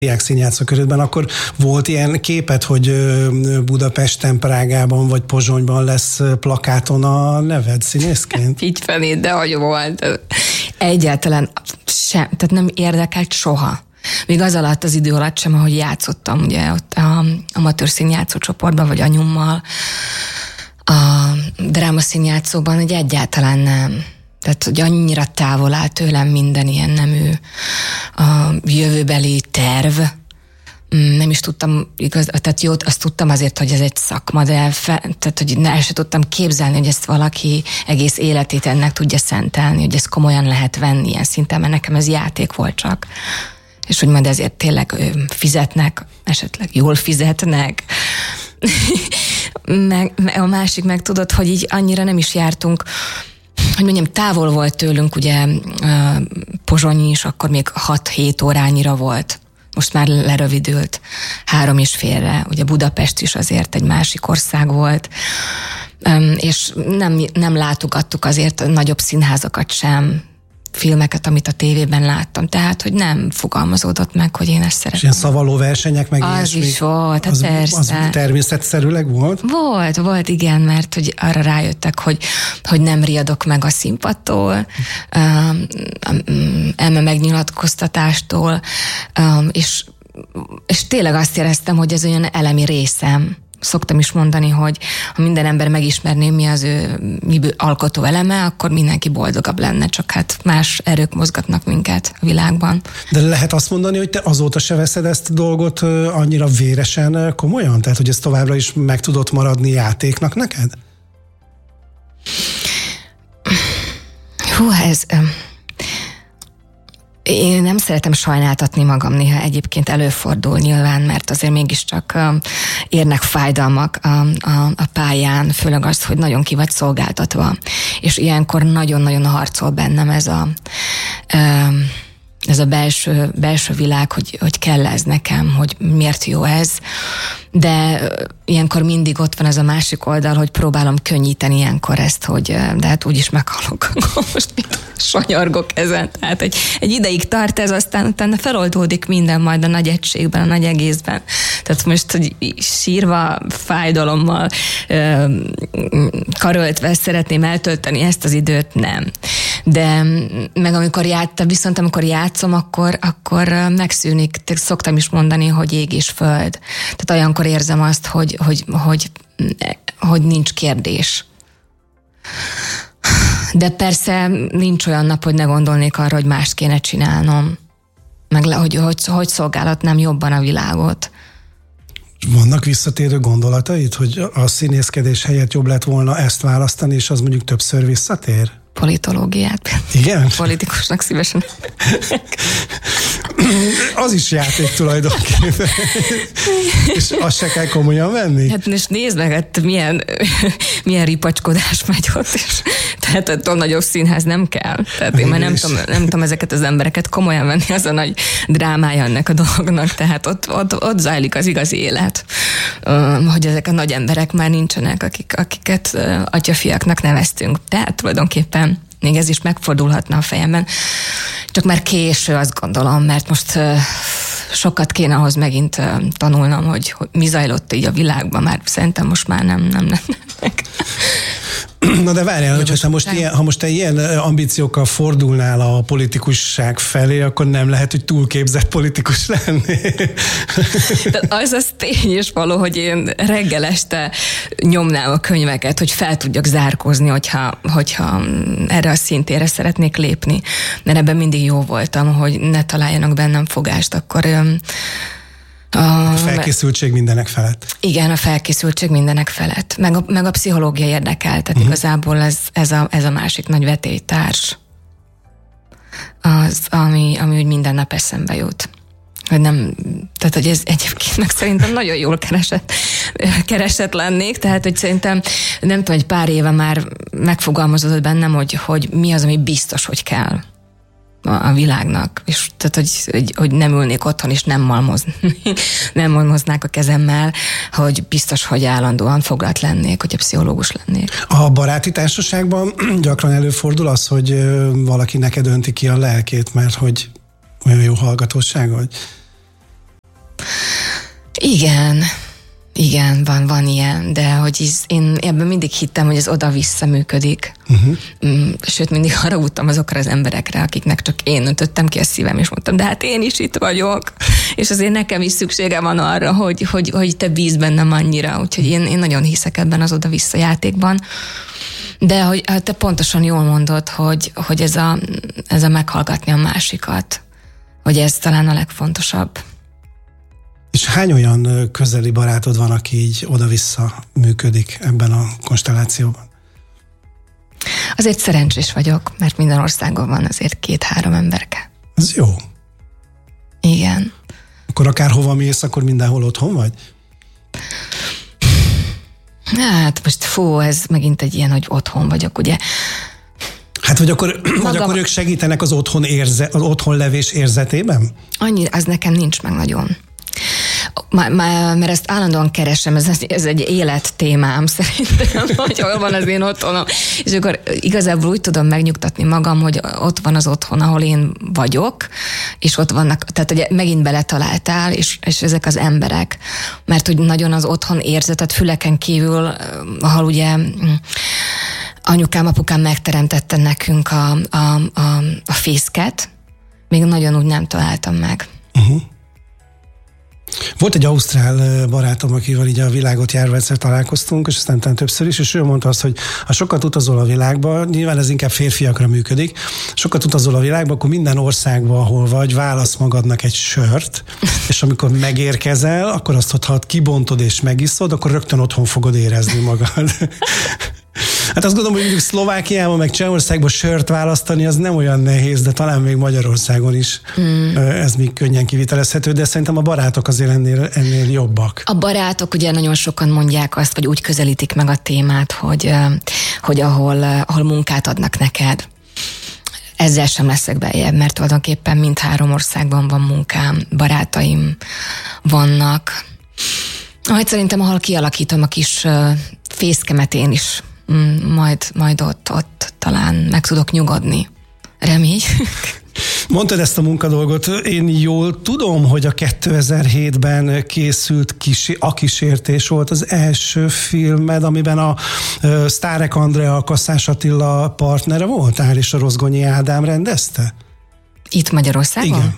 Színjátszó körödben, akkor volt ilyen képet, hogy Budapesten, Prágában vagy Pozsonyban lesz plakáton a neved színészként? Így felé, de hogy volt. Egyáltalán sem, tehát nem érdekelt soha. Még az alatt, az idő alatt sem, ahogy játszottam, ugye ott a amatőr színjátszó csoportban, vagy anyummal, a drámaszínjátszóban, hogy egyáltalán nem. Tehát, hogy annyira távol áll tőlem minden ilyen nemű a jövőbeli terv. Nem is tudtam tehát jót, azt tudtam azért, hogy ez egy szakma, de tehát, hogy el sem tudtam képzelni, hogy ezt valaki egész életét ennek tudja szentelni, hogy ezt komolyan lehet venni ilyen szinten, mert nekem ez játék volt csak. És hogy majd ezért tényleg fizetnek, esetleg jól fizetnek. A másik meg tudod, hogy így annyira nem is jártunk, hogy mondjam, távol volt tőlünk, ugye Pozsony is, akkor még 6-7 órányira volt. Most már lerövidült 3,5-re. Ugye Budapest is azért egy másik ország volt, és nem látogattuk azért nagyobb színházakat sem, filmeket, amit a tévében láttam. Tehát, hogy nem fogalmazódott meg, hogy én ezt szeretem. És ilyen szavaló versenyek meg az ilyesmi? Is volt, hát persze. Az természetszerűleg volt? Volt, igen, mert hogy arra rájöttek, hogy nem riadok meg a színpadtól, eme megnyilatkoztatástől, és tényleg azt éreztem, hogy ez olyan elemi részem. Szoktam is mondani, hogy ha minden ember megismerné, mi az ő alkotó eleme, akkor mindenki boldogabb lenne, csak hát más erők mozgatnak minket a világban. De lehet azt mondani, hogy te azóta se veszed ezt a dolgot annyira véresen komolyan? Tehát, hogy ez továbbra is meg tudott maradni játéknak neked? Ez... Én nem szeretem sajnáltatni magam, néha egyébként előfordul nyilván, mert azért mégiscsak érnek fájdalmak a pályán, főleg az, hogy nagyon ki vagy szolgáltatva. És ilyenkor nagyon-nagyon harcol bennem ez a belső világ, hogy kell ez nekem, hogy miért jó ez. De ilyenkor mindig ott van ez a másik oldal, hogy próbálom könnyíteni ilyenkor ezt, hogy de hát úgyis meghalok, most sanyargok ezen. Tehát egy ideig tart ez, aztán utána feloldódik minden majd a nagy egységben, a nagy egészben. Tehát most, hogy sírva, fájdalommal, karöltve szeretném eltölteni ezt az időt, nem. De meg amikor játszom, akkor megszűnik, szoktam is mondani, hogy ég és föld. Tehát olyankor érzem azt, hogy nincs kérdés. De persze nincs olyan nap, hogy ne gondolnék arra, hogy mást kéne csinálnom. Meg hogy szolgálatnám jobban a világot. Vannak visszatérő gondolataid, hogy a színészkedés helyett jobb lett volna ezt választani, és az mondjuk többször visszatér? Politológiát. Igen? Politikusnak szívesen. Az is játék tulajdonképpen. És azt se kell komolyan venni? Hát most nézd meg, hát milyen ripacskodás megy ott, és tehát attól nagyobb színház nem kell. Tehát én már nem tudom ezeket az embereket komolyan venni, az a nagy drámája ennek a dolognak, tehát ott zajlik az igazi élet. Hogy ezek a nagy emberek már nincsenek, akiket atyafiaknak neveztünk. Tehát tulajdonképpen még ez is megfordulhatna a fejemben. Csak már késő, azt gondolom, mert most sokat kéne ahhoz megint tanulnom, hogy mi zajlott így a világban, már szerintem most már nem. Na de várjál, hogy ha most te ilyen ambíciókkal fordulnál a politikusság felé, akkor nem lehet, hogy túlképzett politikus lenni. De az tény és való, hogy én reggel este nyomnám a könyveket, hogy fel tudjak zárkózni, hogyha erre a szintére szeretnék lépni. Mert ebben mindig jó voltam, hogy ne találjanak bennem fogást, akkor... A felkészültség mindenek felett. Igen, a felkészültség mindenek felett. Meg a pszichológia érdekel, tehát igazából ez a másik nagy vetélytárs. Az, ami úgy minden nap eszembe jut. Hogy nem, tehát hogy ez egyébként meg szerintem nagyon jól keresett lennék, tehát hogy szerintem nem tudom, egy pár éve már megfogalmazódott bennem, hogy mi az, ami biztos, hogy kell a világnak, és tehát, hogy nem ülnék otthon, és nem malmoznák a kezemmel, hogy biztos, hogy állandóan foglalt lennék, hogy a pszichológus lennék. A baráti társaságban gyakran előfordul az, hogy valaki neked önti ki a lelkét, mert hogy olyan jó hallgatóság vagy? Igen, van ilyen, de hogy én ebben mindig hittem, hogy ez oda-vissza működik. Sőt, mindig haragudtam azokra az emberekre, akiknek csak én öntöttem ki a szívem, és mondtam, de hát én is itt vagyok, és azért nekem is szüksége van arra, hogy te bízz bennem annyira, úgyhogy én nagyon hiszek ebben az oda-vissza játékban. De hogy te pontosan jól mondod, hogy ez a meghallgatni a másikat, hogy ez talán a legfontosabb. És hány olyan közeli barátod van, aki így oda-vissza működik ebben a konstellációban? Azért szerencsés vagyok, mert minden országban van azért 2-3 emberke. Ez jó. Igen. Akkor akárhova mész, akkor mindenhol otthon vagy? Hát most ez megint egy ilyen, hogy otthon vagyok, ugye? Hát vagy akkor ők segítenek az otthonlevés érzetében? Annyi, az nekem nincs meg nagyon. Mert ezt állandóan keresem, ez egy élettémám szerintem, hogy hol van az én otthonom. És akkor igazából úgy tudom megnyugtatni magam, hogy ott van az otthon, ahol én vagyok, és ott vannak, tehát ugye megint beletaláltál, és ezek az emberek. Mert hogy nagyon az otthon érzetet füleken kívül, ahol ugye anyukám, apukám megteremtette nekünk a fészket, még nagyon úgy nem találtam meg. Volt egy ausztrál barátom, akivel így a világot járva egyszer találkoztunk, és aztán többször is, és ő mondta azt, hogy ha sokat utazol a világba, nyilván ez inkább férfiakra működik, sokat utazol a világba, akkor minden országban, ahol vagy, válasz magadnak egy sört, és amikor megérkezel, akkor azt, ha kibontod és megiszod, akkor rögtön otthon fogod érezni magad. Hát azt gondolom, hogy mondjuk Szlovákiában, meg Csehországban sört választani, az nem olyan nehéz, de talán még Magyarországon is ez még könnyen kivitelezhető, de szerintem a barátok azért ennél jobbak. A barátok ugye nagyon sokan mondják azt, vagy úgy közelítik meg a témát, hogy ahol munkát adnak neked, ezzel sem leszek beljebb, mert tulajdonképpen mindhárom országban van munkám, barátaim vannak. Majd szerintem, ahol kialakítom a kis fészkemet, én is majd ott talán meg tudok nyugodni. Remény. Mondtad ezt a munkadolgot. Én jól tudom, hogy a 2007-ben készült A kísértés volt az első filmed, amiben a Sztárek Andrea, a Kasszás Attila partnere voltál, és a Rozgonyi Ádám rendezte? Itt Magyarországon? Igen.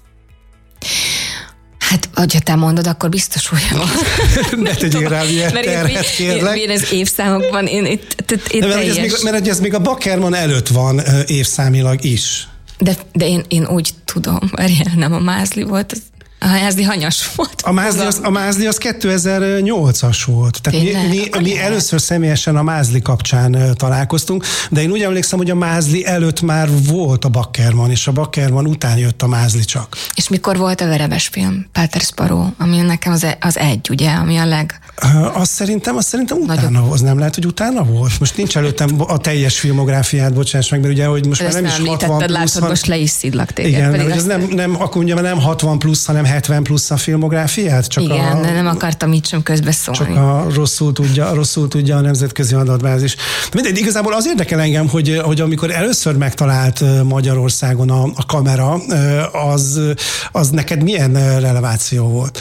Hát, hogyha te mondod, akkor biztos, hogy van. Ne tegyél rám ilyen terhet, kérlek. Én az évszámokban, mert ez még a Backerman előtt van évszámilag is. De én úgy tudom, nem a Mázli volt, a Mázli hanyas volt. A Mázli az 2008-as volt. Tehát mi először személyesen a Mázli kapcsán találkoztunk, de én úgy emlékszem, hogy a Mázli előtt már volt a Backerman, és a Backerman után jött a Mázli csak. És mikor volt a Verebes film? Páter Sparrow, ami nekem az egy, ugye, ami a leg... Azt szerintem utána volt. Nem lehet, hogy utána volt? Most nincs előttem a teljes filmográfiát, bocsáss meg, mert ugye, hogy most már nem is 60 plusz. Látod, most le is szidlak téged. Igen, mert ez akkor ugye nem 60 plusz, hanem 70 plusz a filmográfiát? Csak igen, nem akartam így sem közbeszólni. Csak rosszul tudja a nemzetközi adatbázis. Mindegy, igazából az érdekel engem, hogy amikor először megtalált Magyarországon a kamera, az neked milyen releváció volt?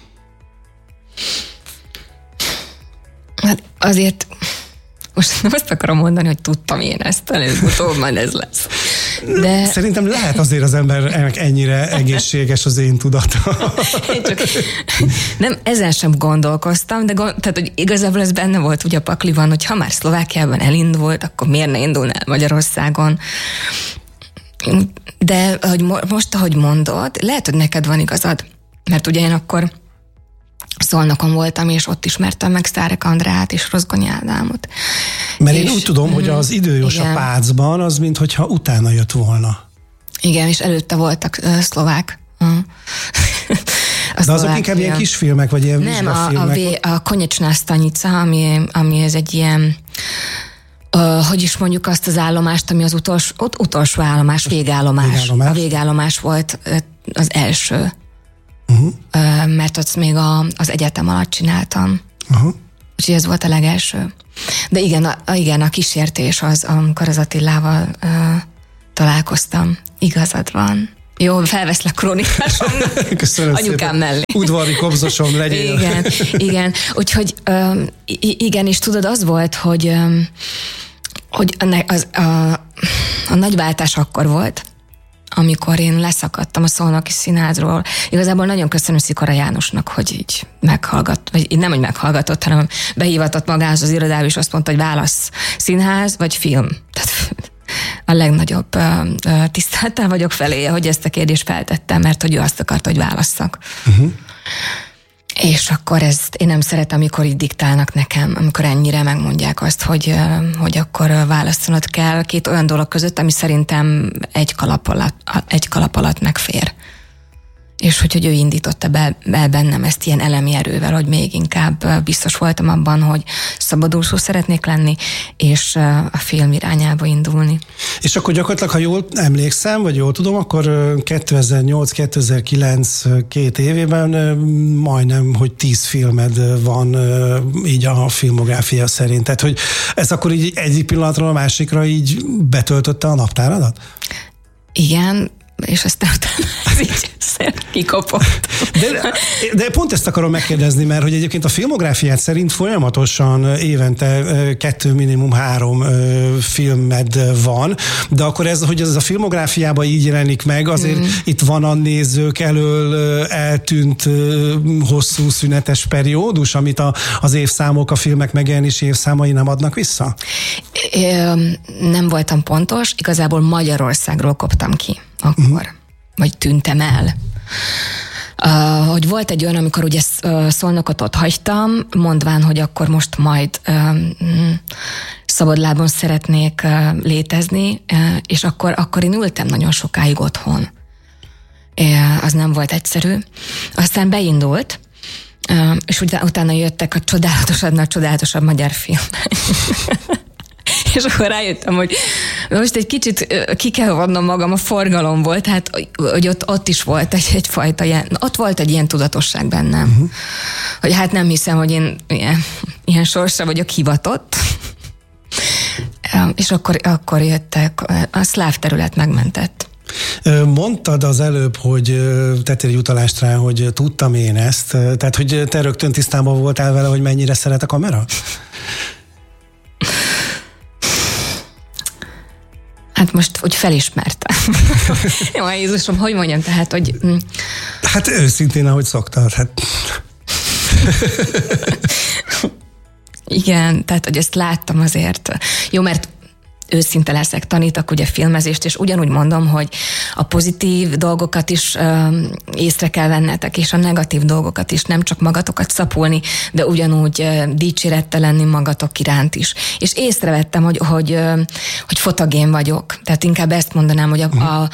Hát azért most nem azt akarom mondani, hogy tudtam én ezt, előbb-utóbb majd ez lesz. De... Szerintem lehet azért az embernek ennyire egészséges az én tudata. Nem, ezen sem gondolkoztam, de tehát, hogy igazából ez benne volt ugye a pakliban, hogy ha már Szlovákiában elindult, akkor miért ne indulnál Magyarországon? De most, ahogy mondod, lehet, hogy neked van igazad, mert ugye én akkor Szolnokon voltam, és ott ismertem meg Sztárek Andreát és Rozgonyi Ádámot. Mert én úgy tudom, hogy az Időjós a Pácban az, minthogyha utána jött volna. Igen, és előtte voltak szlovák. De azok inkább ilyen kisfilmek, vagy ilyen vizsgafilmek? Nem, a Konyecsná Stanica, ami ez egy ilyen, hogy is mondjuk azt az állomást, ami az utolsó állomás, végállomás. A végállomás volt az első. Mert ott még az egyetem alatt csináltam. Úgyhogy ez volt a legelső. De igen, a kísértés az, amikor az Attilával találkoztam. Igazad van. Jó, felveszlek krónikáson. Köszönöm anyukám szépen. mellé. Udvari kobzosom legyél. Igen. Úgyhogy igen, és tudod, az volt, hogy a nagy váltás akkor volt, amikor én leszakadtam a Szolnoki Színházról. Igazából nagyon köszönöm Szikora Jánosnak, hogy így meghallgat, vagy nem, hogy meghallgatott, hanem behívatott magához az irodába, és azt mondta, hogy válasz, színház vagy film. Tehát a legnagyobb tisztelettel vagyok feléje, hogy ezt a kérdést feltettem, mert hogy ő azt akarta, hogy válasszak. Uh-huh. És akkor ezt én nem szeretem, amikor így diktálnak nekem, amikor ennyire megmondják azt, hogy akkor választanod kell két olyan dolog között, ami szerintem egy kalap alatt megfér. És hogy ő indította be bennem ezt ilyen elemi erővel, hogy még inkább biztos voltam abban, hogy szabadúszó szeretnék lenni, és a film irányába indulni. És akkor gyakorlatilag, ha jól emlékszem, vagy jól tudom, akkor 2008-2009 2 évében majdnem, hogy 10 filmed van így a filmográfia szerint. Tehát, hogy ez akkor így egyik pillanatról a másikra így betöltötte a naptáradat? Igen, és aztán utána ez így kikopott. De pont ezt akarom megkérdezni, mert hogy egyébként a filmográfiát szerint folyamatosan évente 2, minimum 3 filmed van, de akkor ez, hogy ez a filmográfiában így jelenik meg, azért itt van a nézők elől eltűnt hosszú szünetes periódus, amit az évszámok, a filmek megjelenési évszámai nem adnak vissza? Nem voltam pontos, igazából Magyarországról koptam ki akkor, vagy tűntem el. Hogy volt egy olyan, amikor ugye Szolnokot ott hagytam, mondván, hogy akkor most majd szabadlábon szeretnék létezni, és akkor én ültem nagyon sokáig otthon. Az nem volt egyszerű. Aztán beindult, és utána jöttek a csodálatosabb magyar filmek. És akkor rájöttem, hogy most egy kicsit ki kell vannom magam a forgalomból, tehát hogy ott is volt egyfajta ilyen, ott volt egy ilyen tudatosság bennem, hogy hát nem hiszem, hogy én ilyen sorsra vagyok hivatott. És akkor jöttek, a szláv terület megmentett. Mondtad az előbb, hogy tettél egy utalást rá, hogy tudtam én ezt, tehát hogy te rögtön tisztában voltál vele, hogy mennyire szeret a kamera? Hát most, hogy felismertem. Jó, Jézusom, hogy mondjam, tehát, hogy... Hát őszintén, ahogy szoktad, hát... Igen, tehát, hogy ezt láttam azért. Jó, mert őszinte leszek, tanítok ugye filmezést, és ugyanúgy mondom, hogy a pozitív dolgokat is észre kell vennetek, és a negatív dolgokat is, nem csak magatokat szapulni, de ugyanúgy dicsérettel lenni magatok iránt is. És észrevettem, hogy fotogén vagyok. Tehát inkább ezt mondanám, hogy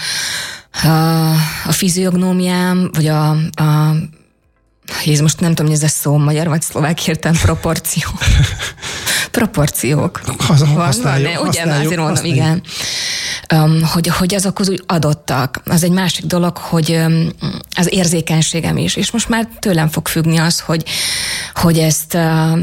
a fiziognómiám, vagy Jézus, most nem tudom, hogy ez a szó magyar vagy szlovák értem, proporciók. Használjuk. Ugye, azért mondom, igen. Hogy azok az úgy adottak. Az egy másik dolog, hogy az érzékenységem is. És most már tőlem fog függni az, hogy ezt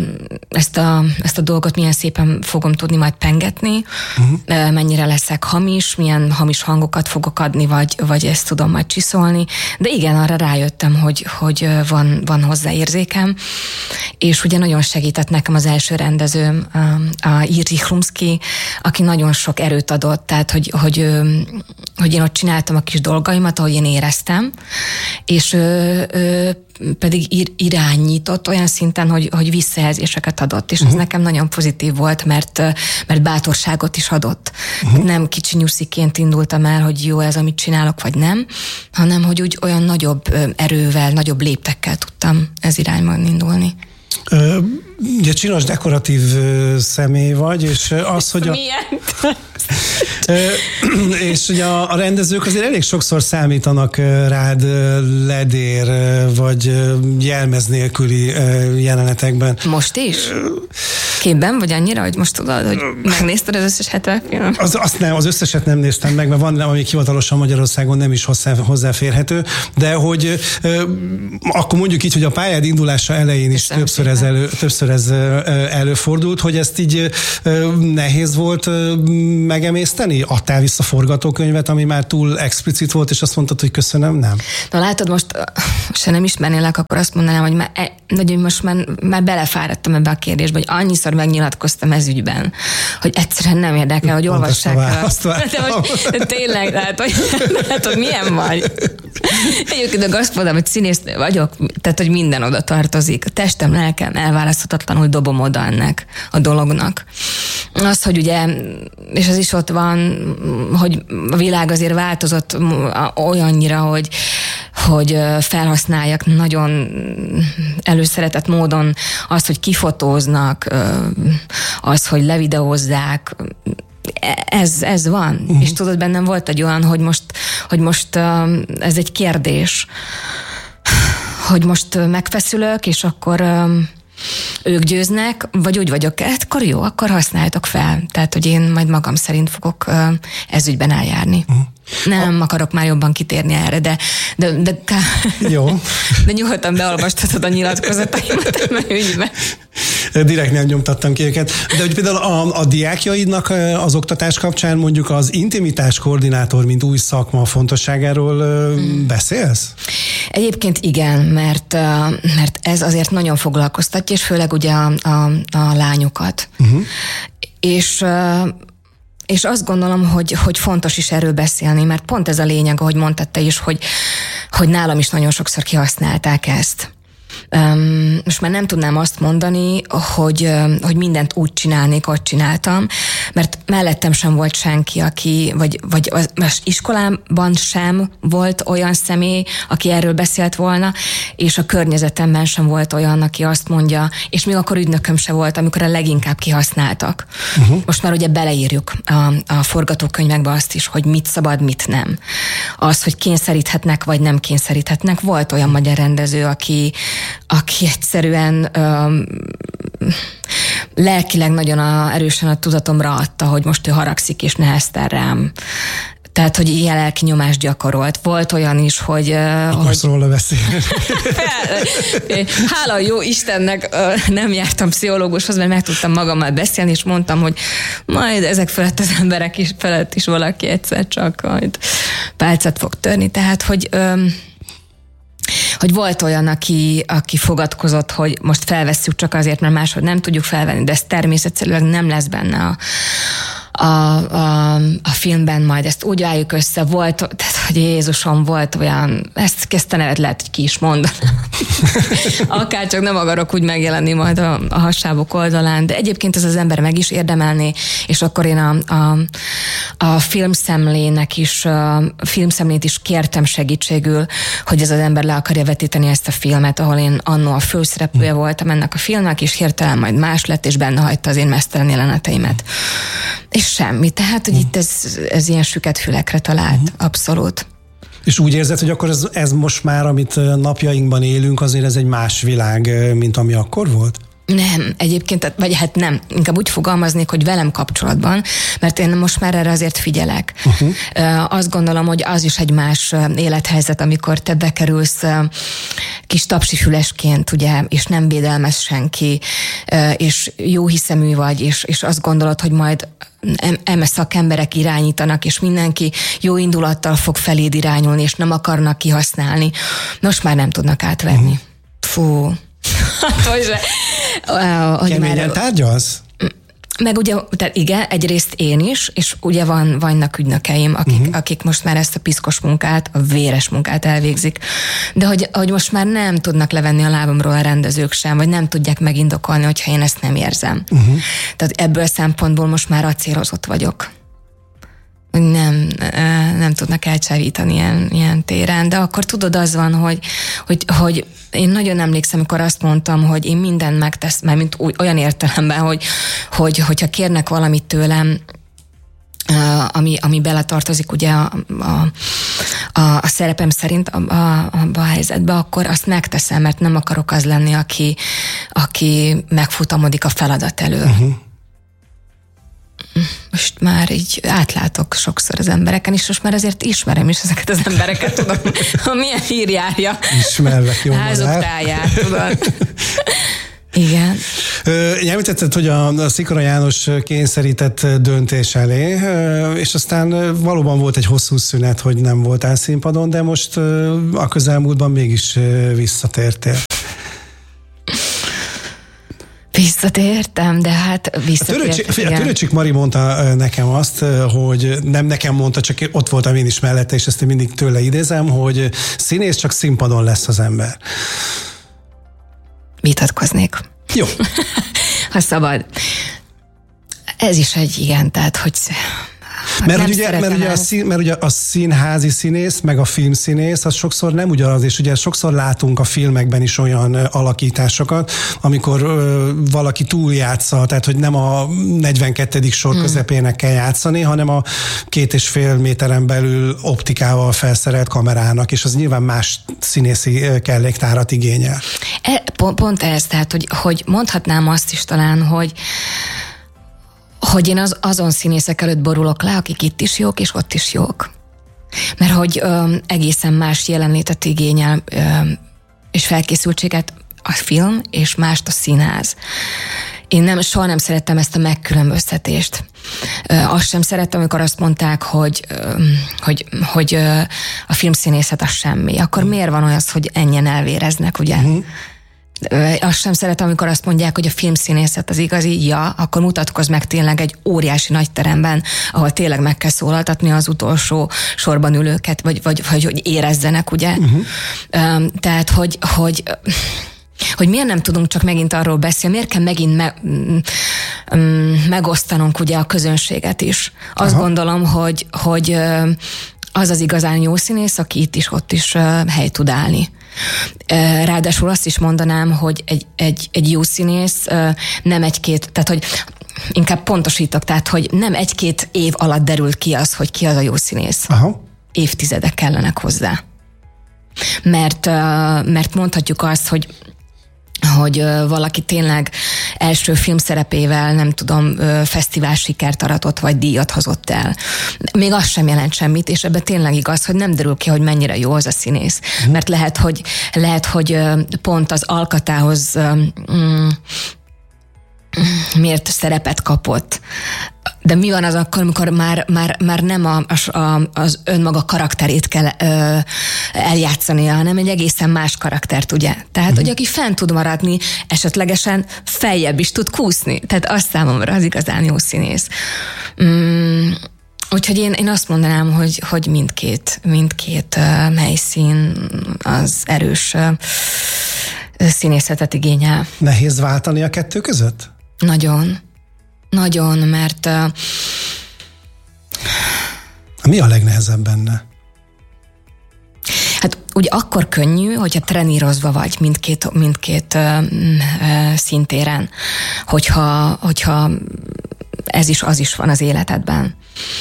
a dolgot milyen szépen fogom tudni majd pengetni, mennyire leszek hamis, milyen hamis hangokat fogok adni, vagy ezt tudom majd csiszolni. De igen, arra rájöttem, hogy van hozzá érzékem, és ugye nagyon segített nekem az első rendezőm, a Jiří Chlumský, aki nagyon sok erőt adott, tehát hogy én ott csináltam a kis dolgaimat, ahogy én éreztem, és pedig irányított olyan szinten, hogy visszajelzéseket adott, és ez nekem nagyon pozitív volt, mert bátorságot is adott. Nem kicsi nyusziként indultam el, hogy jó ez, amit csinálok, vagy nem, hanem hogy úgy olyan nagyobb erővel, nagyobb léptekkel tudtam ez irányban indulni. Ugye csinos dekoratív személy vagy, és az, hogy milyen? És ugye a rendezők azért elég sokszor számítanak rád ledér, vagy jelmez nélküli jelenetekben. Most is? Képben vagy annyira, hogy most tudod, hogy megnézted az összes 70 film? Az összeset nem néztem meg, mert van, amíg hivatalosan Magyarországon nem is hozzáférhető, de hogy akkor mondjuk így, hogy a pályád indulása elején is többször többször ez előfordult, hogy ezt így nehéz volt megemészteni? Adtál vissza forgatókönyvet, ami már túl explicit volt, és azt mondtad, hogy köszönöm, nem? Na látod, most se nem ismernélek, akkor azt mondanám, hogy most már belefáradtam ebbe a kérdésbe, hogy annyiszor megnyilatkoztam ez ügyben, hogy egyszerűen nem érdekel, hogy olvassák el. De tényleg, látod, milyen vagy. Egyébként azt mondom, hogy színész vagyok, tehát, hogy minden oda tartozik. A testem, lelkem elválaszthatatlanul dobom oda ennek a dolognak. Az, hogy ugye, és az is ott van, hogy a világ azért változott olyannyira, hogy felhasználják nagyon előszeretett módon azt, hogy kifotóznak, az, hogy levideózzák, ez van. Uh-huh. És tudod, bennem volt egy olyan, hogy most ez egy kérdés, hogy most megfeszülök, és akkor ők győznek, vagy úgy vagyok, akkor jó, akkor használjátok fel. Tehát, hogy én majd magam szerint fogok ezügyben eljárni. Uh-huh. Nem akarok már jobban kitérni erre, de jó. De nyugodtan beolvastatod a nyilatkozataimat ebben ügyben. Direkt nem nyomtattam ki őket. De hogy például a diákjaidnak az oktatás kapcsán mondjuk az intimitás koordinátor, mint új szakma fontosságáról beszélsz? Egyébként igen, mert ez azért nagyon foglalkoztatja, és főleg ugye a lányokat. Uh-huh. És azt gondolom, hogy fontos is erről beszélni, mert pont ez a lényeg, ahogy mondtad te is, hogy nálam is nagyon sokszor kihasználták ezt. Most már nem tudnám azt mondani, hogy mindent úgy csinálnék, ahogy csináltam, mert mellettem sem volt senki, vagy az iskolában sem volt olyan személy, aki erről beszélt volna, és a környezetemben sem volt olyan, aki azt mondja, és még akkor ügynököm se volt, amikor a leginkább kihasználtak. Uh-huh. Most már ugye beleírjuk a forgatókönyvekbe azt is, hogy mit szabad, mit nem. Az, hogy kényszeríthetnek, vagy nem kényszeríthetnek. Volt olyan magyar rendező, aki egyszerűen lelkileg nagyon erősen a tudatomra adta, hogy most ő haragszik és neheztel rám. Tehát, hogy ilyen lelki nyomást gyakorolt. Volt olyan is, hogy... Akarsz róla beszélni? Hála jó Istennek nem jártam pszichológushoz, mert meg tudtam magammal beszélni, és mondtam, hogy majd ezek felett az emberek is felett is valaki egyszer csak majd pálcát fog törni. Tehát, hogy volt olyan, aki fogadkozott, hogy most felvesszük csak azért, mert máshogy nem tudjuk felvenni, de ez természetszerűen nem lesz benne a filmben, majd ezt úgy álljuk össze, volt, tehát, hogy Jézusom, volt olyan, ezt a nevet lehet, hogy ki is mondanám. Akárcsak nem akarok úgy megjelenni majd a hassábok oldalán, de egyébként ez az ember meg is érdemelné, és akkor én a filmszemlét is kértem segítségül, hogy ez az ember le akarja vetíteni ezt a filmet, ahol én annó a főszereplője voltam ennek a filmnek, és hirtelen majd más lett, és benne hagyta az én mesztelen jeleneteimet. És semmi. Tehát, hogy itt ez ilyen süket fülekre talált. Abszolút. És úgy érzed, hogy akkor ez most már, amit napjainkban élünk, azért ez egy más világ, mint ami akkor volt? Nem, egyébként, vagy hát nem, inkább úgy fogalmaznék, hogy velem kapcsolatban, mert én most már erre azért figyelek. Uh-huh. Azt gondolom, hogy az is egy más élethelyzet, amikor te bekerülsz kis tapsifülesként, ugye, és nem védelmez senki, és jó hiszemű vagy, és azt gondolod, hogy majd eme szakemberek irányítanak, és mindenki jó indulattal fog feléd irányulni, és nem akarnak kihasználni. Most már nem tudnak átvenni. Uh-huh. Fú. Keményen tárgyalsz? Meg ugye, tehát igen, egyrészt én is, és ugye vannak ügynökeim, akik most már ezt a piszkos munkát, a véres munkát elvégzik. De hogy most már nem tudnak levenni a lábamról a rendezők sem, vagy nem tudják megindokolni, hogyha én ezt nem érzem. Uh-huh. Tehát ebből a szempontból most már acélozott vagyok. Nem tudnak elcsávítani ilyen téren, de akkor tudod, az van, hogy én nagyon emlékszem, amikor azt mondtam, hogy én mindent megtesz, mert mint olyan értelemben, hogyha kérnek valamit tőlem, ami beletartozik ugye a szerepem szerint abba a helyzetbe, akkor azt megteszem, mert nem akarok az lenni, aki megfutamodik a feladat elől. Uh-huh. Most már így átlátok sokszor az embereken, és most már azért ismerem is ezeket az embereket, tudom, milyen hírjárja. Ismerlek, jó házuk táját, tudod. Igen. Említetted, hogy a Szikora János kényszerített döntés elé, és aztán valóban volt egy hosszú szünet, hogy nem voltál színpadon, de most a közelmúltban mégis visszatértél. Visszatértem, de hát visszatértem. A Törőcsik Mari mondta nekem azt, hogy nem nekem mondta, csak ott voltam én is mellette, és ezt én mindig tőle idézem, hogy színész csak színpadon lesz az ember. Vitatkoznék. Jó. Ha szabad. Ez is egy igen, tehát hogy... Mert ugye a színházi színész, meg a filmszínész, az sokszor nem ugyanaz, és ugye sokszor látunk a filmekben is olyan alakításokat, amikor valaki túljátsza, tehát hogy nem a 42. sor közepének kell játszani, hanem a 2,5 méteren belül optikával felszerelt kamerának, és az nyilván más színészi kelléktárat igényel. Pont ez, tehát hogy mondhatnám azt is talán, hogy én azon színészek előtt borulok le, akik itt is jók, és ott is jók. Mert hogy egészen más jelenlétet igényel, és felkészültséget a film, és mást a színház. Én soha nem szerettem ezt a megkülönböztetést. Azt sem szerettem, amikor azt mondták, hogy a filmszínészet az semmi. Akkor miért van olyan, hogy ennyien elvéreznek, ugye? Azt sem szeretem, amikor azt mondják, hogy a filmszínészet az igazi, akkor mutatkozz meg tényleg egy óriási nagy teremben, ahol tényleg meg kell szólaltatni az utolsó sorban ülőket, vagy hogy érezzenek, ugye? Tehát, hogy miért nem tudunk csak megint arról beszélni, miért kell megint megosztanunk ugye a közönséget is. Azt gondolom, hogy az az igazán jó színész, aki itt is, ott is helyt tud állni. Ráadásul azt is mondanám, hogy egy jó színész nem egy-két, tehát hogy inkább pontosítok, tehát hogy nem 1-2 év alatt derül ki az, hogy ki az a jó színész. Aha. Évtizedek kellenek hozzá. Mert mondhatjuk azt, hogy valaki tényleg első filmszerepével, nem tudom, fesztivál sikert aratott, vagy díjat hozott el. Még az sem jelent semmit, és ebben tényleg igaz, hogy nem derül ki, hogy mennyire jó az a színész. Mert lehet, hogy pont az alkatához miért szerepet kapott. De mi van az akkor, amikor már nem az önmaga karakterét kell eljátszania, hanem egy egészen más karaktert, ugye? Tehát, hogy aki fent tud maradni, esetlegesen feljebb is tud kúszni. Tehát az számomra az igazán jó színész. Úgyhogy én azt mondanám, hogy mindkét helyszín az erős színészetet igényel. Nehéz váltani a kettő között? Nagyon, mert... Mi a legnehezebb benne? Hát ugye akkor könnyű, hogyha trenírozva vagy mindkét szintéren, hogyha ez is, az is van az életedben.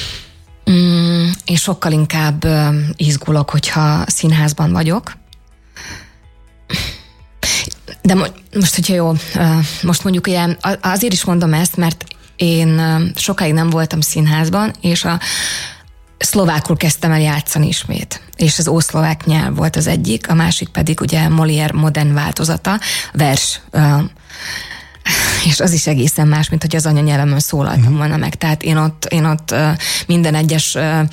Én sokkal inkább izgulok, hogyha színházban vagyok. De most, hogyha jó, most mondjuk ugye azért is mondom ezt, mert én sokáig nem voltam színházban, és a szlovákul kezdtem el játszani ismét. És az ószlovák nyelv volt az egyik, a másik pedig ugye Molière modern változata, vers. És az is egészen más, mint hogy az anyanyelvemen szólaltam volna meg. Tehát én ott minden egyes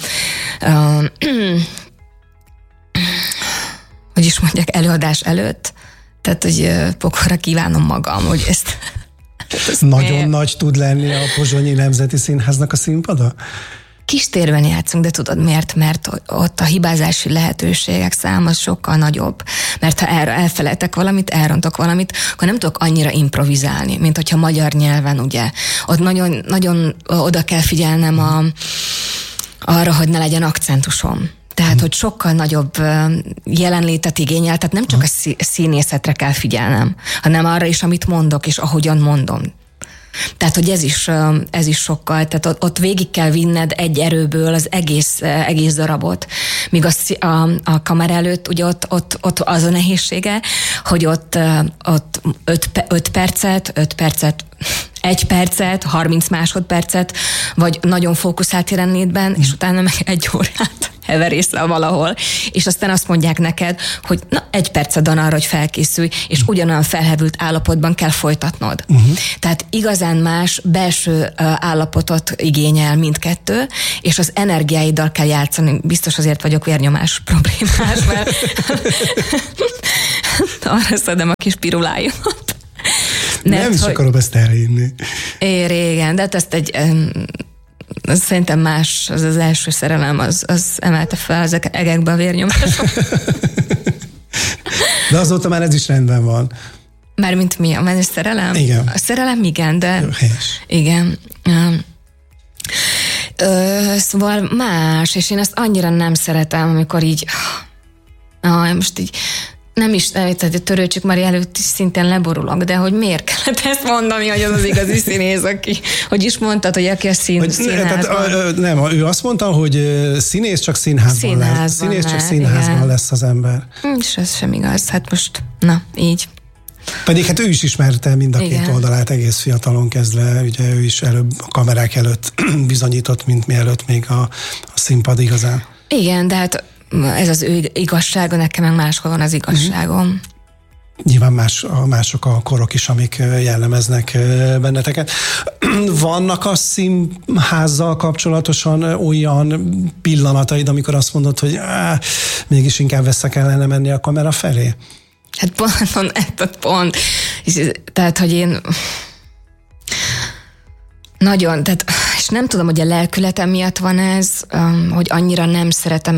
hogy is mondják, előadás előtt, tehát, hogy pokorra kívánom magam, hogy ezt nagyon nagy tud lenni a Pozsonyi Nemzeti Színháznak a színpada? Kistérben játszunk, de tudod miért? Mert ott a hibázási lehetőségek száma sokkal nagyobb. Mert ha elfelejtek valamit, elrontok valamit, akkor nem tudok annyira improvizálni, mint hogyha magyar nyelven, ugye. Ott nagyon, nagyon oda kell figyelnem arra, hogy ne legyen akcentusom. Tehát, hogy sokkal nagyobb jelenlétet igényel, tehát nem csak a színészetre kell figyelnem, hanem arra is, amit mondok, és ahogyan mondom. Tehát, hogy ez is sokkal, tehát ott végig kell vinned egy erőből az egész darabot. Míg a kamera előtt, ugye ott az a nehézsége, hogy ott 5 percet, 1 percet, 30 másodpercet, vagy nagyon fókuszált jelenlétben, és utána meg 1 órát. heverész le valahol, és aztán azt mondják neked, hogy na, 1 perced van arra, hogy felkészülj, és ugyanolyan felhevült állapotban kell folytatnod. Tehát igazán más belső állapotot igényel mindkettő, és az energiáiddal kell játszani. Biztos azért vagyok vérnyomás problémás, mert arra szedem a kis piruláimat. Nem is akarom ezt elhinni. Régen, de hát ezt szerintem más, az első szerelem, az emelte fel az egekbe a vérnyomásom. De azóta már ez is rendben van. Mármint mi? A szerelem? Igen. A szerelem igen, de... Helyes. Igen. Szóval más, és én ezt annyira nem szeretem, amikor így... most így tehát a Törőcsik Mari előtt is szintén leborulok, de hogy miért kellett ezt mondani, hogy az igazi színész, aki, hogy is mondtad, hogy aki a színházban. Nem, ő azt mondta, hogy színész csak színházban lesz. Színész csak színházban lesz az ember. És ez sem igaz, hát most, na, így. Pedig hát ő is ismerte mind a két oldalát egész fiatalon kezdve, ugye ő is előbb a kamerák előtt bizonyított, mint mielőtt még a színpad igazán. Igen, de hát ez az ő igazsága, nekem meg máshol van az igazságom. Nyilván mások a korok is, amik jellemeznek benneteket. Vannak a színházzal kapcsolatosan olyan pillanataid, amikor azt mondod, hogy mégis inkább kellene menni a kamera felé? Hát pont. Tehát, hogy én nagyon, tehát, és nem tudom, hogy a lelkületem miatt van ez, hogy annyira nem szeretem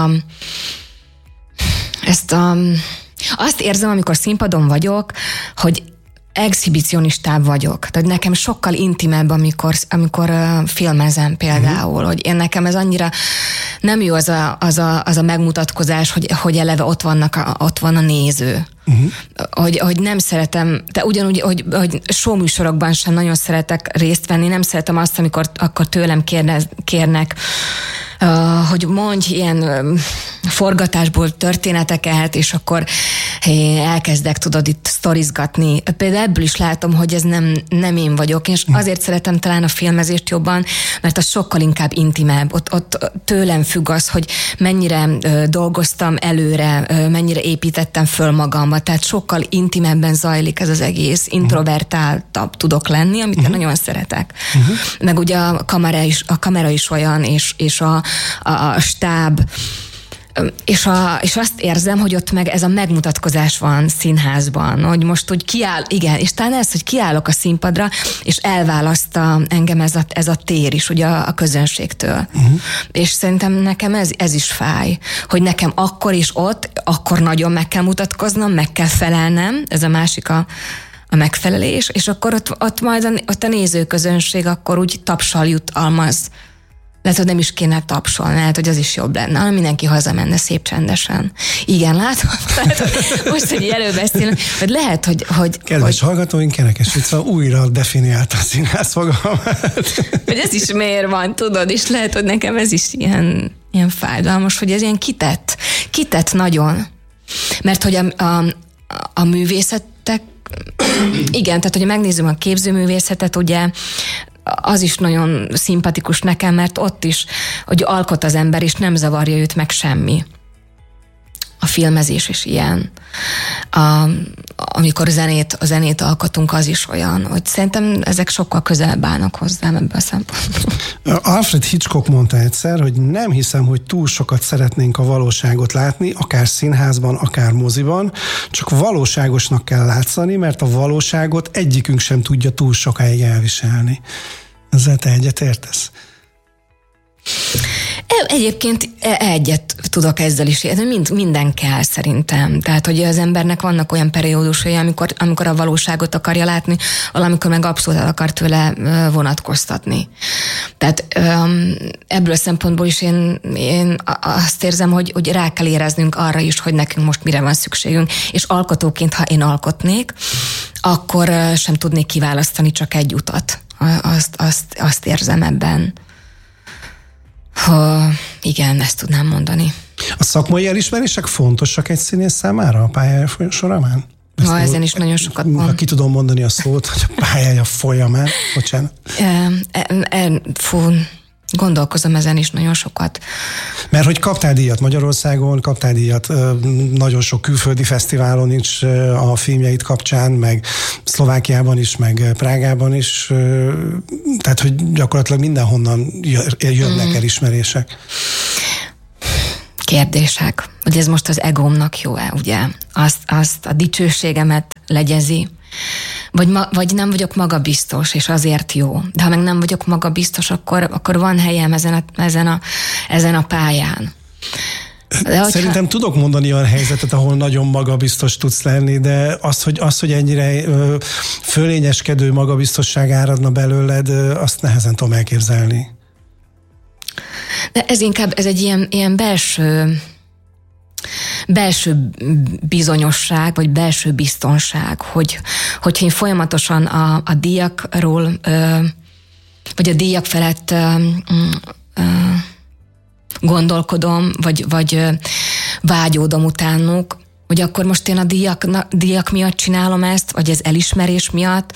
azt érzem, amikor színpadon vagyok, hogy exhibicionistább vagyok. Tehát nekem sokkal intimebb, amikor filmezem például, hogy én nekem ez annyira nem jó az a megmutatkozás, hogy eleve ott van a néző. Hogy nem szeretem, de ugyanúgy, hogy showműsorokban sem nagyon szeretek részt venni, nem szeretem azt, amikor akkor tőlem kérnek, hogy mondj ilyen forgatásból történeteket, és akkor elkezdek, tudod, itt sztorizgatni. Például ebből is látom, hogy ez nem én vagyok, és azért szeretem talán a filmezést jobban, mert az sokkal inkább intimebb. Ott tőlem függ az, hogy mennyire dolgoztam előre, mennyire építettem föl magamba, tehát sokkal intimebben zajlik ez az egész, introvertáltabb tudok lenni, amit én nagyon szeretek. Meg ugye a kamera is olyan, és a stáb, és azt érzem, hogy ott meg ez a megmutatkozás van színházban, hogy most úgy igen, és talán ez, hogy kiállok a színpadra, és elválaszt engem ez a tér is, ugye a közönségtől. És szerintem nekem ez is fáj, hogy nekem akkor is akkor nagyon meg kell mutatkoznom, meg kell felelnem, ez a másik a megfelelés, és akkor ott majd ott a nézőközönség akkor úgy tapsal jutalmaz. Lehet, hogy nem is kéne tapsolni, lehet, hogy az is jobb lenne, hanem mindenki hazamenne szép csendesen. Igen, látod? Most, hogy előbeszélünk, hogy lehet, hogy... Kedves hallgatóink, Kerekes Vica újra definiálta a színház fogalmát. Hogy ez is miért van, tudod, és lehet, hogy nekem ez is ilyen fájdalmas, hogy ez ilyen kitett nagyon. Mert hogy a művészetek, igen, tehát, hogy megnézzük a képzőművészetet, ugye, az is nagyon szimpatikus nekem, mert ott is, hogy alkot az ember, és nem zavarja őt meg semmi. A filmezés is ilyen. Amikor a zenét alkotunk, az is olyan, hogy szerintem ezek sokkal közelebb állnak hozzám ebből a szempontból. Alfred Hitchcock mondta egyszer, hogy nem hiszem, hogy túl sokat szeretnénk a valóságot látni, akár színházban, akár moziban, csak valóságosnak kell látszani, mert a valóságot egyikünk sem tudja túl sokáig elviselni. Ezzel te egyet értesz? Egyébként egyet tudok ezzel is érteni, minden kell szerintem. Tehát, hogy az embernek vannak olyan periódusai, amikor a valóságot akarja látni, valamikor meg abszolút el akar tőle vonatkoztatni. Tehát ebből a szempontból is én azt érzem, hogy rá kell éreznünk arra is, hogy nekünk most mire van szükségünk, és alkotóként, ha én alkotnék, akkor sem tudnék kiválasztani csak egy utat. Azt érzem ebben. Igen, ezt tudnám mondani. A szakmai elismerések fontosak egy színész számára a pályája során? Ezen is nagyon sokat van. Ha ki tudom mondani a szót, hogy a pályája folyamán, bocsánat. Gondolkozom ezen is nagyon sokat. Mert hogy kaptál díjat Magyarországon, kaptál díjat nagyon sok külföldi fesztiválon is a filmjeid kapcsán, meg Szlovákiában is, meg Prágában is, tehát hogy gyakorlatilag mindenhonnan jönnek elismerések. Kérdések, hogy ez most az egómnak jó-e, ugye? Azt a dicsőségemet legyezi, vagy nem vagyok magabiztos, és azért jó. De ha meg nem vagyok magabiztos, akkor van helyem ezen a pályán. Szerintem tudok mondani olyan helyzetet, ahol nagyon magabiztos tudsz lenni, de az, hogy ennyire fölényeskedő magabiztosság áradna belőled, azt nehezen tudom elképzelni. De ez egy ilyen belső bizonyosság, vagy belső biztonság, hogyha én folyamatosan a díjakról, vagy a díjak felett gondolkodom, vagy vágyódom utánuk, hogy akkor most én a díjak miatt csinálom ezt, vagy az elismerés miatt,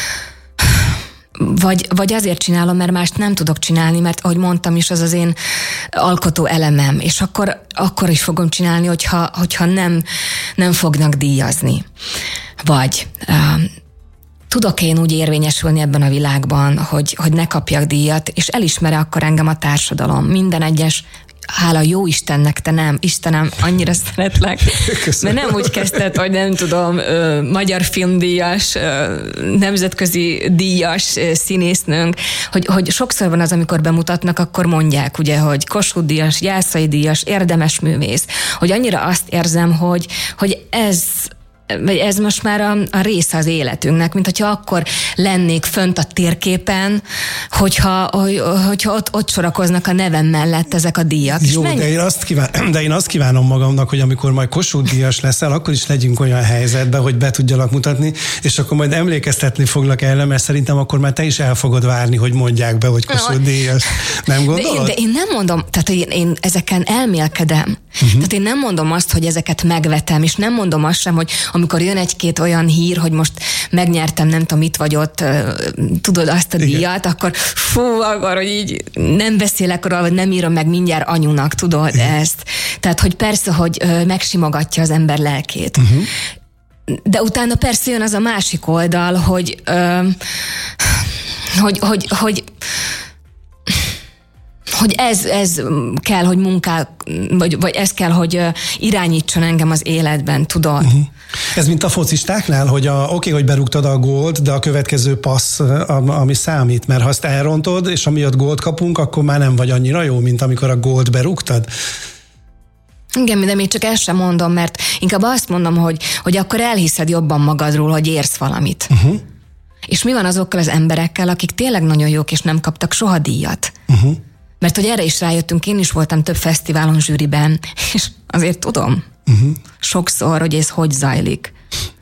vagy azért csinálom, mert mást nem tudok csinálni, mert ahogy mondtam is, az én alkotó elemem, és akkor is fogom csinálni, hogyha nem fognak díjazni. Vagy tudok én úgy érvényesülni ebben a világban, hogy ne kapjak díjat, és elismer akkor engem a társadalom. Minden egyes, hála jó Istennek, te nem, Istenem, annyira szeretlek. Köszönöm. Mert nem úgy kezdted, hogy nem tudom, magyar filmdíjas, nemzetközi díjas színésznőnk, hogy sokszor van az, amikor bemutatnak, akkor mondják, ugye, hogy Kossuth díjas, Jászai díjas, érdemes művész, hogy annyira azt érzem, hogy ez most már a része az életünknek, mint hogyha akkor lennék fönt a térképen, hogyha ott sorakoznak a nevem mellett ezek a díjak. Jó, de én azt kívánom magamnak, hogy amikor majd Kossuth díjas leszel, akkor is legyünk olyan helyzetben, hogy be tudjalak mutatni, és akkor majd emlékeztetni foglak erre, mert szerintem akkor már te is el fogod várni, hogy mondják be, hogy Kossuth díjas. Nem gondolod? De én nem mondom, tehát én ezeken elmélkedem. Tehát én nem mondom azt, hogy ezeket megvetem, és nem mondom azt sem, hogy amikor jön egy-két olyan hír, hogy most megnyertem, nem tudom, itt vagy ott, tudod azt a díjat, akkor akkor, hogy így nem beszélek róla, vagy nem írom meg mindjárt anyunak, tudod ezt. Tehát, hogy persze, hogy megsimogatja az ember lelkét. De utána persze jön az a másik oldal, hogy ez kell, hogy vagy ez kell, hogy irányítson engem az életben, tudod? Ez mint a focistáknál, hogy hogy berúgtad a gólt, de a következő passz, ami számít, mert ha azt elrontod, és amiatt gólt kapunk, akkor már nem vagy annyira jó, mint amikor a gólt berúgtad. Igen, de még csak ezt sem mondom, mert inkább azt mondom, hogy akkor elhiszed jobban magadról, hogy érsz valamit. És mi van azokkal az emberekkel, akik tényleg nagyon jók, és nem kaptak soha díjat? Mert hogy erre is rájöttünk, én is voltam több fesztiválon zsűriben, és azért tudom sokszor, hogy ez hogy zajlik.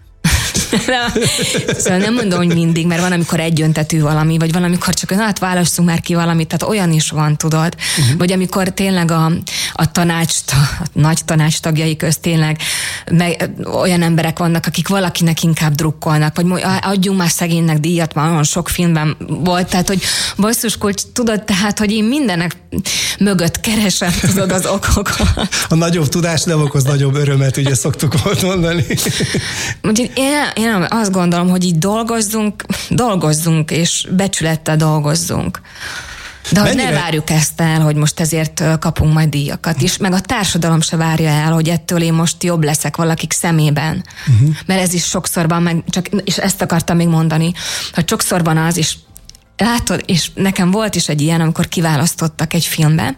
Szóval nem mondom, hogy mindig, mert van, amikor egyöntetű valami, vagy van, amikor csak válasszunk már ki valamit, tehát olyan is van, tudod. Vagy amikor tényleg a nagy tanács tagjai közt tényleg olyan emberek vannak, akik valakinek inkább drukkolnak, vagy adjunk már szegénynek díjat, már olyan sok filmben volt, tehát, hogy basszuskulcs, tudod, tehát, hogy én mindenek mögött keresem, tudod, az okokat. A nagyobb tudás nem okoz nagyobb örömet, ugye szoktuk volt mondani. Úgyhogy én azt gondolom, hogy így dolgozzunk, és becsülettel dolgozzunk. De hogy ne várjuk ezt el, hogy most ezért kapunk majd díjakat is, meg a társadalom se várja el, hogy ettől én most jobb leszek valakik szemében. Mert ez is sokszor van, és ezt akartam még mondani, hogy sokszor van az, és látod, és nekem volt is egy ilyen, amikor kiválasztottak egy filmbe,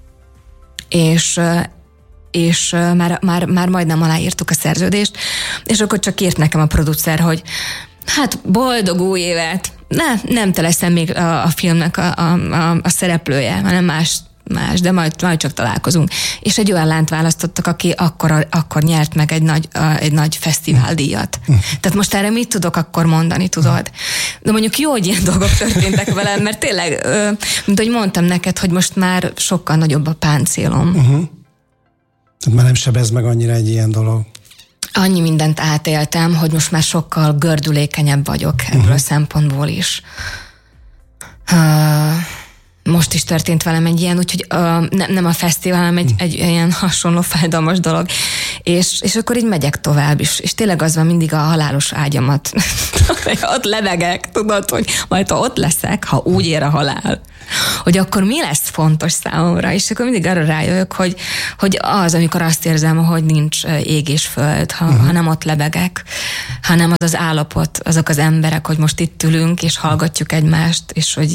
és már majdnem aláírtuk a szerződést, és akkor csak írt nekem a producer, hogy hát boldog új évet, nem te leszel még a filmnek a szereplője, hanem más, de majd csak találkozunk. És egy olyan lányt választottak, aki akkor nyert meg egy nagy fesztiváldíjat. Tehát most erre mit tudok akkor mondani, tudod? De mondjuk jó, hogy ilyen dolgok történtek velem, mert tényleg, mint ahogy mondtam neked, hogy most már sokkal nagyobb a páncélom. Tehát már nem sebez meg annyira egy ilyen dolog. Annyi mindent átéltem, hogy most már sokkal gördülékenyebb vagyok ebből a szempontból is. Most is történt velem egy ilyen, úgyhogy nem a fesztivál, hanem egy ilyen hasonló fájdalmas dolog. És akkor így megyek tovább is. És tényleg az van mindig a halálos ágyamat. Ott levegek, tudod, hogy majd ha ott leszek, ha úgy ér a halál, hogy akkor mi lesz fontos számomra, és akkor mindig arra rájövök, hogy az, amikor azt érzem, hogy nincs ég és föld, ha nem ott lebegek, hanem az állapot, azok az emberek, hogy most itt ülünk, és hallgatjuk egymást, és hogy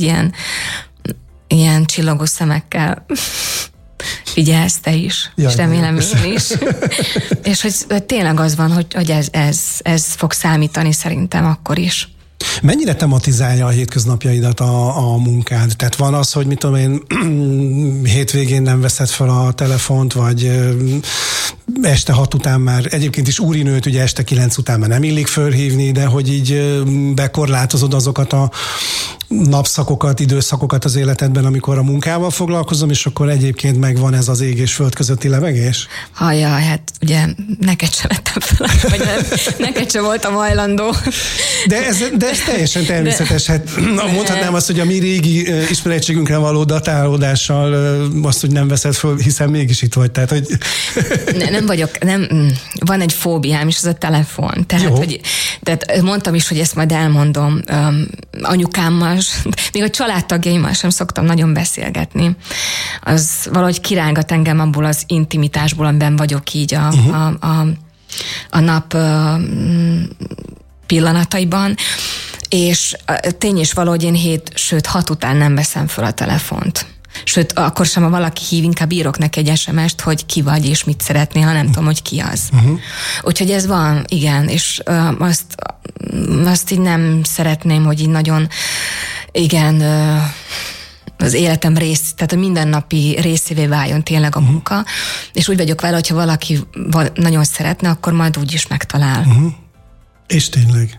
ilyen csillogó szemekkel figyelsz te is, jaj, és remélem én is. És hogy tényleg az van, hogy ez fog számítani szerintem akkor is. Mennyire tematizálja a hétköznapjaidat a munkád? Tehát van az, hogy mit tudom én, hétvégén nem veszed fel a telefont, vagy este 6 után már, egyébként is úrinőt ugye este 9 után már nem illik fölhívni, de hogy így bekorlátozod azokat a napszakokat, időszakokat az életedben, amikor a munkával foglalkozom, és akkor egyébként megvan ez az ég és föld közötti levegés? Jaj, hát ugye neked sem vettem fel, vagy neked sem voltam hajlandó. De ez teljesen természetes. Hát mondhatnám azt, hogy a mi régi ismeretségünkre való datálódással azt, hogy nem veszed föl, hiszen mégis itt vagy. Tehát, hogy... Nem vagyok, van egy fóbiám is, az a telefon. Tehát mondtam is, hogy ezt majd elmondom anyukámmal, még a családtagjaimmal sem szoktam nagyon beszélgetni. Az valahogy kirángat engem abból az intimitásból, amiben vagyok így a nap pillanataiban, és tény is valahogy én 7, sőt 6 után nem veszem fel a telefont. Sőt, akkor sem, ha valaki hív, inkább írok neki egy SMS-t, hogy ki vagy és mit szeretnél, ha nem tudom, hogy ki az. Úgyhogy ez van, igen, és azt így nem szeretném, hogy így nagyon, igen, az életem tehát a mindennapi részévé váljon tényleg a munka, és úgy vagyok vele, hogyha valaki nagyon szeretne, akkor majd úgy is megtalál. És tényleg.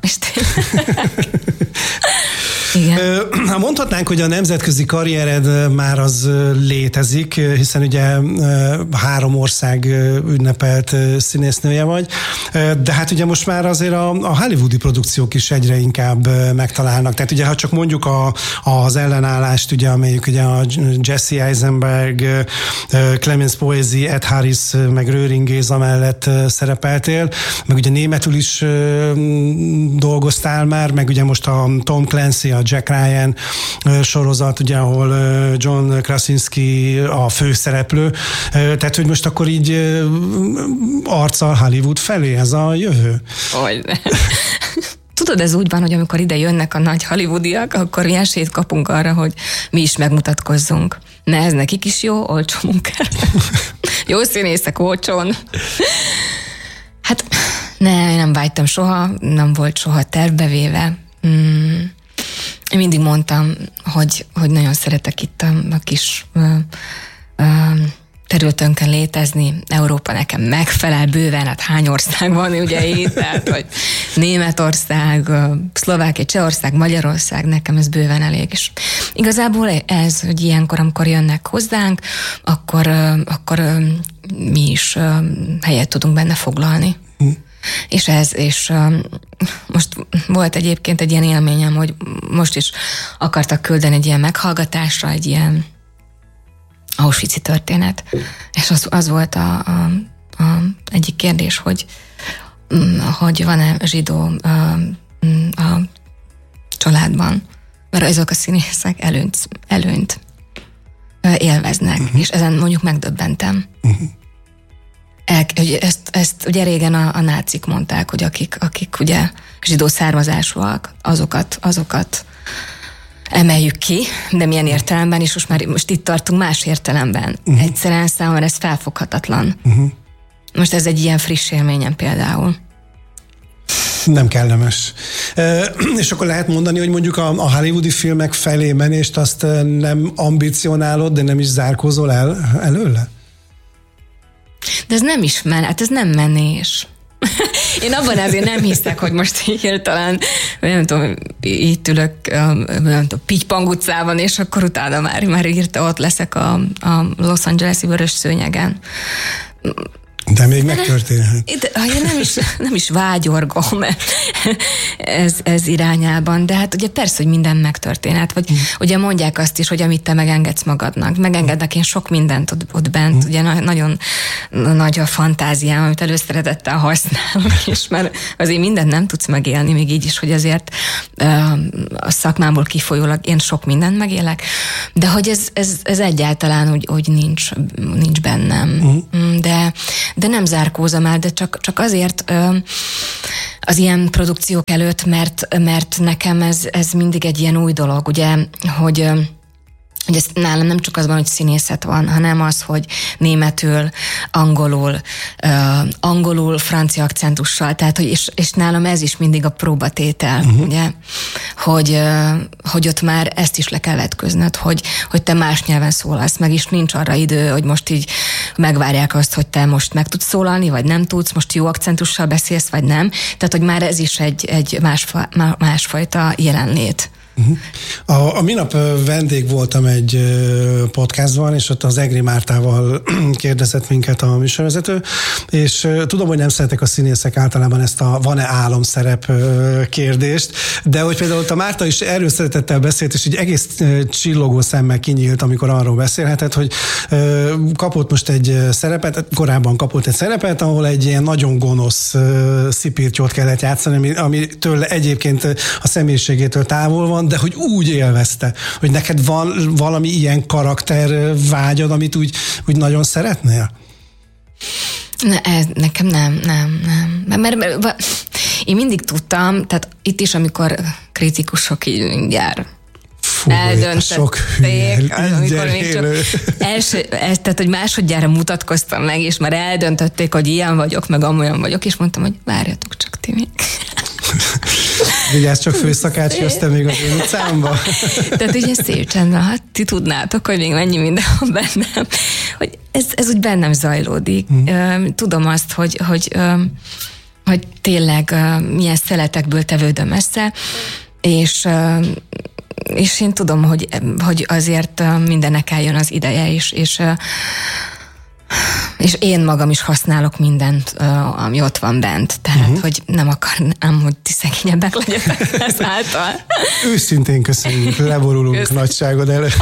Igen. Mondhatnánk, hogy a nemzetközi karriered már az létezik, hiszen ugye 3 ország ünnepelt színésznője vagy, de hát ugye most már azért a hollywoodi produkciók is egyre inkább megtalálnak. Tehát ugye, ha csak mondjuk az ellenállást, ugye, amelyik ugye a Jesse Eisenberg, Clemens Poesi, Ed Harris, meg Röhring Géza mellett szerepeltél, meg ugye németül is dolgoztál már, meg ugye most a Tom Clancy, a Jack Ryan sorozat, ugye, ahol John Krasinski a főszereplő. Tehát, hogy most akkor így arccal Hollywood felé, ez a jövő? Tudod, ez úgy van, hogy amikor ide jönnek a nagy hollywoodiak, akkor mi esélyt kapunk arra, hogy mi is megmutatkozzunk. Ne, ez nekik is jó, olcsó munkára. Jó színészek olcsón. Hát nem vágytam soha, nem volt soha tervbevéve. Én mindig mondtam, hogy nagyon szeretek itt a kis területünkön létezni. Európa nekem megfelel bőven, hát hány ország van ugye itt, tehát hogy Németország, Szlovákia, Csehország, Magyarország, nekem ez bőven elég. És igazából ez, hogy ilyenkor, amikor jönnek hozzánk, akkor mi is helyet tudunk benne foglalni. És most volt egyébként egy ilyen élményem, hogy most is akartak küldeni egy ilyen meghallgatásra, egy ilyen auschwitzi történet, és az volt a egyik kérdés, hogy van-e zsidó a családban, mert azok a színészek előnyt élveznek, és ezen mondjuk megdöbbentem. Ezt ugye régen a nácik mondták, hogy akik ugye zsidó származásúak, azokat emeljük ki, de milyen értelemben, és most itt tartunk más értelemben. Egyszerűen számomra ez felfoghatatlan. Most ez egy ilyen friss élményem például. Nem kellemes. És akkor lehet mondani, hogy mondjuk a hollywoodi filmek felé menést azt nem ambicionálod, de nem is zárkózol el előle? De ez nem is hát ez nem menés. Én abban azért nem hiszek, hogy most hirtelen, nem tudom, itt ülök, nem tudom, Pitypang utcában, és akkor utána már írta, ott leszek a Los Angeles-i vörös szőnyegen. De még megtörténhet. Nem is vágyorgom ez irányában, de hát ugye persze, hogy minden megtörténhet. Vagy ugye mondják azt is, hogy amit te megengedsz magadnak. Megengedek én sok mindent ott bent. Ugye nagyon nagy a fantáziám, amit előszeretettel használok, és mert azért mindent nem tudsz megélni, még így is, hogy azért a szakmámból kifolyólag én sok mindent megélek, de hogy ez egyáltalán úgy nincs bennem. De nem zárkózom el, de csak azért az ilyen produkciók előtt, mert nekem ez mindig egy ilyen új dolog, ugye, hogy ez nálam nem csak az van, hogy színészet van, hanem az, hogy németül, angolul, francia akcentussal, tehát, és nálam ez is mindig a próbatétel, ugye, hogy ott már ezt is le kell vetköznöd, hogy te más nyelven szólalsz, meg is nincs arra idő, hogy most így megvárják azt, hogy te most meg tudsz szólalni, vagy nem tudsz, most jó akcentussal beszélsz, vagy nem, tehát, hogy már ez is egy másfajta jelenlét. A minap vendég voltam egy podcastban, és ott az Egri Mártával kérdezett minket a műsorvezető, és tudom, hogy nem szeretek a színészek általában ezt a van-e álomszerep kérdést, de hogy például ott a Márta is erről szeretettel beszélt, és így egész csillogó szemmel kinyílt, amikor arról beszélhetett, hogy kapott most egy szerepet, korábban kapott egy szerepet, ahol egy ilyen nagyon gonosz szipirtyót kellett játszani, amitől egyébként a személyiségétől távol van, de hogy úgy élvezte, hogy neked van valami ilyen karakter vágyad, amit úgy nagyon szeretnél? Nekem nem. Mert én mindig tudtam, tehát itt is, amikor kritikusok így mindjárt eldöntötték, amikor még csak tehát, hogy másodjára mutatkoztam meg, és már eldöntötték, hogy ilyen vagyok, meg amolyan vagyok, és mondtam, hogy várjatok csak ti még. Vigyázz csak, főszakács, jöttem még az én utcámba. Tehát ugye szép csendben, hát ti tudnátok, hogy még mennyi minden van bennem. Hogy ez úgy bennem zajlódik. Tudom azt, hogy tényleg milyen szeletekből tevődöm össze, és én tudom, hogy azért mindennek eljön az ideje, és én magam is használok mindent, ami ott van bent. Tehát, hogy nem akarnám, hogy ti szegényebbek legyetek ezáltal. Őszintén köszönjük, leborulunk nagyságod előtt.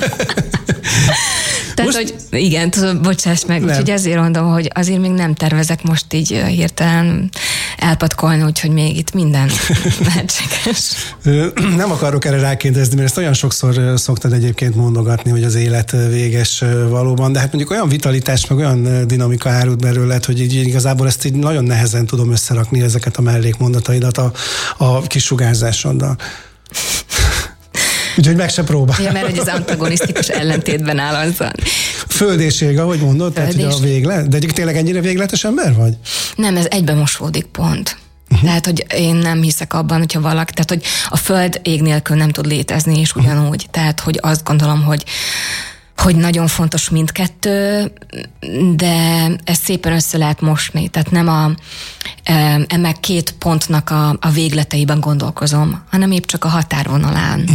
Tehát, hogy igen, tudom, bocsáss meg, úgyhogy ezért mondom, hogy azért még nem tervezek most így hirtelen elpatkolni, úgyhogy még itt minden lehetséges. Nem akarok erre rákérdezni, mert ezt olyan sokszor szoktad egyébként mondogatni, hogy az élet véges valóban, de hát mondjuk olyan vitalitás, meg olyan dinamika árult belőled, hogy így igazából ezt így nagyon nehezen tudom összerakni, ezeket a mellékmondataidat a kisugárzásoddal. Úgyhogy meg se próbál. Ja, mert hogy az antagonisztikus ellentétben áll azzal. Föld és ég, ahogy mondod, tehát hogy a véglet. De tényleg ennyire végletes ember vagy? Nem, ez egyben mosódik pont. Tehát, hogy én nem hiszek abban, hogyha valaki, tehát, hogy a föld ég nélkül nem tud létezni, és ugyanúgy. Tehát, hogy azt gondolom, hogy nagyon fontos mindkettő, de ezt szépen össze lehet mosni. Tehát nem ennek két pontnak a végleteiben gondolkozom, hanem épp csak a határvonalán.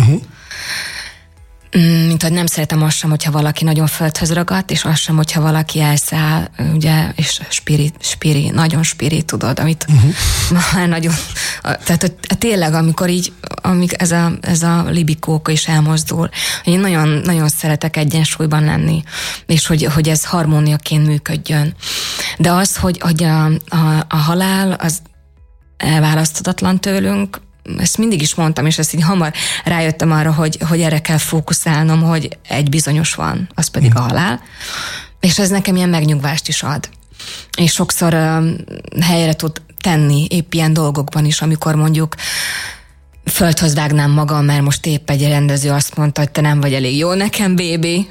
Mint hogy nem szeretem azt sem, hogyha valaki nagyon földhöz ragadt, és azt sem, hogyha valaki elszáll, ugye, és nagyon spiri, tudod, amit már nagyon, tehát tényleg, amikor így, ez a libikóka is elmozdul, én nagyon, nagyon szeretek egyensúlyban lenni, és hogy ez harmóniaként működjön. De az, hogy a halál, az elválaszthatatlan tőlünk, ezt mindig is mondtam, és ezt így hamar rájöttem arra, hogy erre kell fókuszálnom, hogy egy bizonyos van, az pedig a halál, és ez nekem ilyen megnyugvást is ad. És sokszor helyre tud tenni épp ilyen dolgokban is, amikor mondjuk földhöz vágnám magam, mert most épp egy rendező azt mondta, hogy te nem vagy elég jó nekem, baby.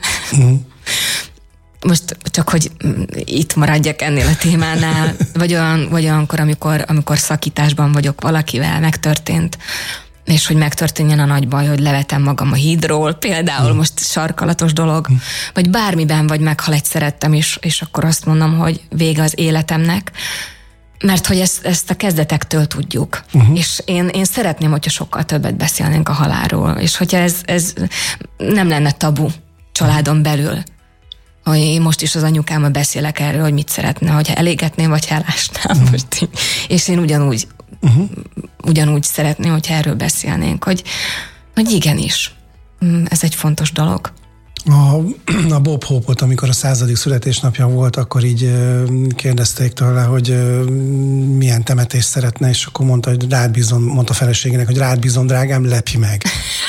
Most csak, hogy itt maradjak ennél a témánál, vagy olyankor, amikor szakításban vagyok valakivel, megtörtént, és hogy megtörténjen a nagy baj, hogy levetem magam a hídról, például most sarkalatos dolog, vagy bármiben, vagy meghal egy szerettem, és akkor azt mondom, hogy vége az életemnek, mert hogy ezt a kezdetektől tudjuk. És én szeretném, hogyha sokkal többet beszélnénk a halálról, és hogyha ez nem lenne tabu családon belül. hogy én most is az anyukámmal beszélek erről, hogy mit szeretne, hogyha elégetném, vagy elásnám. És én ugyanúgy szeretném, hogyha erről beszélnénk, hogy igenis, ez egy fontos dolog. A Bob Hope-ot, amikor a 100. születésnapja volt, akkor így kérdezték tőle, hogy milyen temetést szeretne, és akkor mondta, hogy rád bízom, mondta a feleségének, hogy rád bízom, drágám, lepj meg.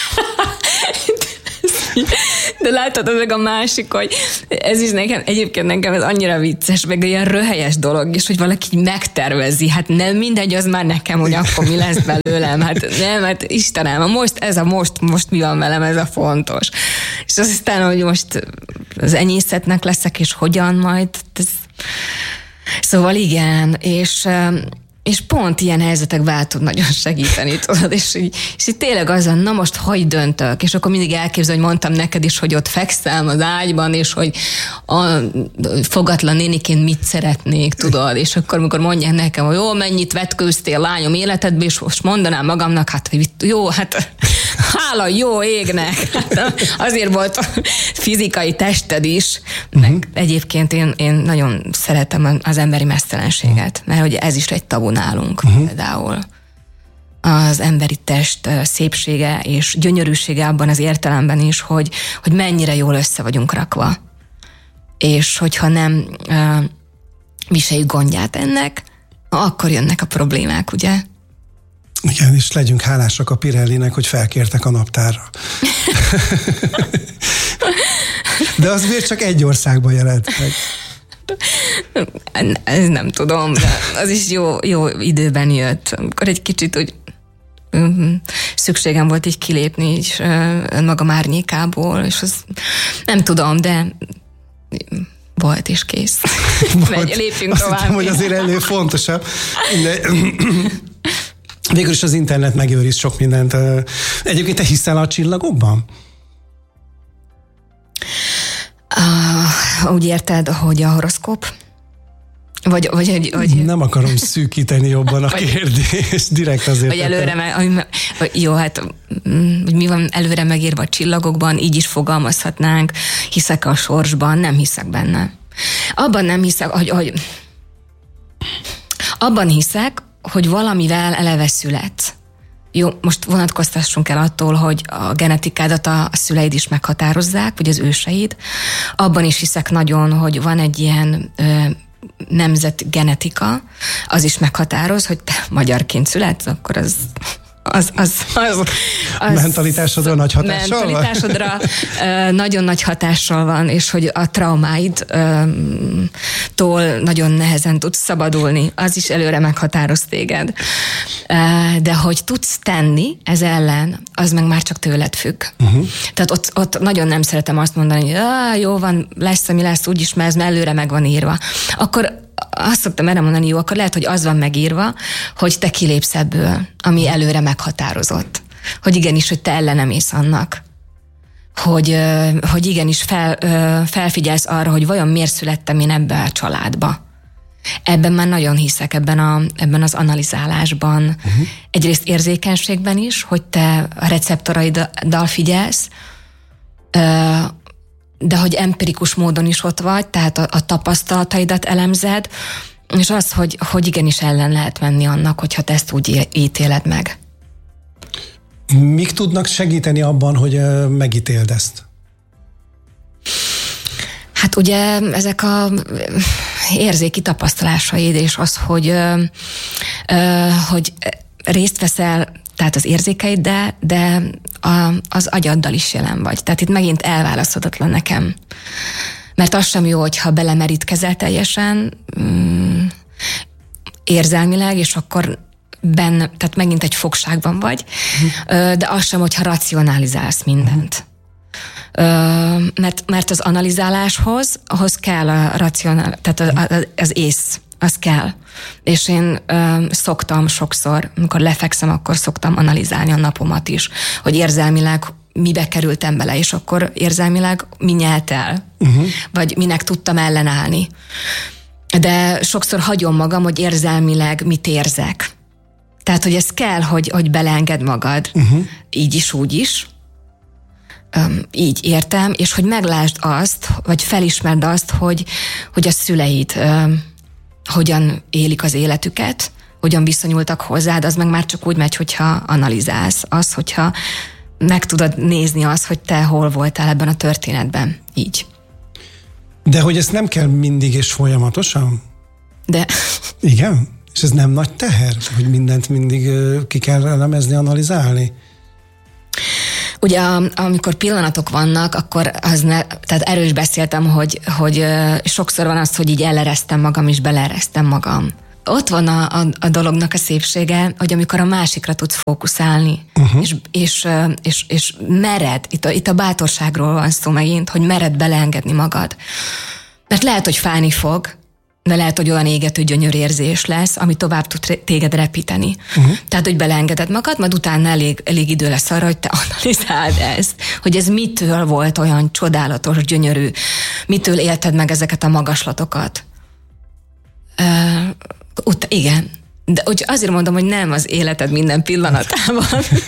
De láthatod meg a másik, hogy ez is nekem ez annyira vicces, meg ilyen röhelyes dolog is, hogy valaki így megtervezi. Hát nem mindegy, az már nekem, hogy akkor mi lesz belőlem. Hát nem, hát Istenem, most mi van velem, ez a fontos. És aztán, hogy most az enyészetnek leszek, és hogyan majd. Szóval igen, és pont ilyen helyzetekben tud nagyon segíteni, tudod, és így tényleg azon, na most hogy döntök, és akkor mindig elképzel, hogy mondtam neked is, hogy ott fekszem az ágyban, és hogy a fogatlan néniként mit szeretnék, tudod, és akkor amikor mondják nekem, hogy jó, mennyit vetkőztél lányom életedbe, és most mondanám magamnak, hát, hogy jó, hát hála jó égnek, hát azért volt a fizikai tested is, meg egyébként én nagyon szeretem az emberi meztelenséget, mert hogy ez is egy tabu nálunk például. Az emberi test szépsége és gyönyörűsége abban az értelemben is, hogy mennyire jól össze vagyunk rakva. És hogyha nem viseljük gondját ennek, akkor jönnek a problémák, ugye? Igen, és legyünk hálásak a Pirellinek, hogy felkértek a naptárra. De az miért csak egy országban jelent meg? Ez nem tudom, de az is jó időben jött. Amikor egy kicsit úgy szükségem volt így kilépni is magam árnyékából, és az nem tudom, de volt és kész. Lépjünk azt tovább. Hittem, hogy azért ennél fontosabb. De végül is az internet megőriz sok mindent. Egyébként te hiszel a csillagokban? Úgy érted, hogy a horoszkóp? Vagy nem akarom szűkíteni jobban a kérdést, direkt azért. Vagy előre, jó, hát hogy mi van előre megírva a csillagokban, így is fogalmazhatnánk, hiszek a sorsban, nem hiszek benne. Abban nem hiszek, hogy abban hiszek, hogy valamivel eleve születsz. Jó, most vonatkoztassunk el attól, hogy a genetikádat a szüleid is meghatározzák, vagy az őseid. Abban is hiszek nagyon, hogy van egy ilyen nemzetgenetika, az is meghatároz, hogy te magyarként születsz, akkor az mentalitásodra nagy hatással van? Mentalitásodra nagyon nagy hatással van, és hogy a traumáidtól nagyon nehezen tudsz szabadulni, az is előre meghatároz téged. De hogy tudsz tenni ez ellen, az meg már csak tőled függ. Tehát ott nagyon nem szeretem azt mondani, hogy jó van, lesz, ami lesz, úgyis, mert ez előre meg van írva. Akkor azt szoktam erre mondani, jó, akkor lehet, hogy az van megírva, hogy te kilépsz ebből, ami előre meghatározott. Hogy igenis, hogy te ellenem mész annak. Hogy igenis felfigyelsz arra, hogy vajon miért születtem én ebbe a családba. Ebben már nagyon hiszek, ebben az analizálásban. Egyrészt érzékenységben is, hogy te a receptoraiddal figyelsz, de hogy empirikus módon is ott vagy, tehát a tapasztalataidat elemzed, és az, hogy igenis ellen lehet menni annak, hogyha te ezt úgy ítéled meg. Mik tudnak segíteni abban, hogy megítéld ezt? Hát ugye ezek a érzéki tapasztalásaid, és az, hogy részt veszel, tehát az érzékeid, de az agyaddal is jelen vagy. Tehát itt megint elválaszthatatlan nekem. Mert az sem jó, hogyha belemerítkezel teljesen érzelmileg, és akkor benne, tehát megint egy fogságban vagy, de az sem, hogyha racionalizálsz mindent. Mert az analizáláshoz, ahhoz kell a racionál, tehát az ész, az kell. És én szoktam sokszor, amikor lefekszem, akkor szoktam analizálni a napomat is, hogy érzelmileg mibe kerültem bele, és akkor érzelmileg mi nyelt el, vagy minek tudtam ellenállni. De sokszor hagyom magam, hogy érzelmileg mit érzek. Tehát, hogy ez kell, hogy beleenged magad, így is, úgy is. így értem, és hogy meglásd azt, vagy felismerd azt, hogy a szüleid hogyan élik az életüket, hogyan viszonyultak hozzád, az meg már csak úgy megy, hogyha analizálsz. Az, hogyha meg tudod nézni azt, hogy te hol voltál ebben a történetben. Így. De hogy ezt nem kell mindig és folyamatosan? De... Igen? És ez nem nagy teher, hogy mindent mindig ki kell elemezni, analizálni? Ugye amikor pillanatok vannak, akkor tehát erről is beszéltem, hogy sokszor van az, hogy így eleresztem magam, és beleeresztem magam. Ott van a dolognak a szépsége, hogy amikor a másikra tudsz fókuszálni, és mered, itt a bátorságról van szó megint, hogy mered beleengedni magad. Mert lehet, hogy fájni fog, de lehet, hogy olyan égető gyönyörérzés lesz, ami tovább tud téged repíteni. Tehát, hogy beleengeded magad, majd utána elég idő lesz arra, hogy te analizáld ezt, hogy ez mitől volt olyan csodálatos, gyönyörű, mitől élted meg ezeket a magaslatokat. Igen. De azért mondom, hogy nem az életed minden pillanatában.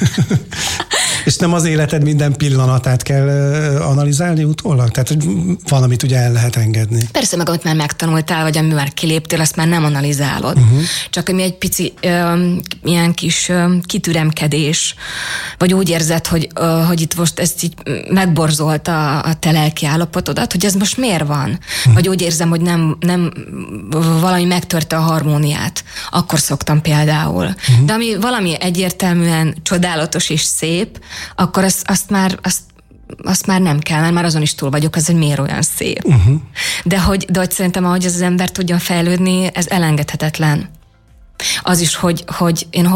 És nem az életed minden pillanatát kell analizálni utólag? Tehát, hogy valamit ugye el lehet engedni. Persze, meg amit már megtanultál, vagy ami már kiléptél, azt már nem analizálod. Csak ami egy pici ilyen kis kitüremkedés, vagy úgy érzed, hogy itt most ezt így megborzolta a te lelki állapotodat, hogy ez most miért van? Vagy úgy érzem, hogy nem valami megtörte a harmóniát. Akkor szoktam például. De ami valami egyértelműen csodálatos és szép, akkor azt már nem kell, mert már azon is túl vagyok, az, hogy miért olyan szép. De hogy szerintem, ahogy az ember tudjon fejlődni, ez elengedhetetlen. Az is, hogy én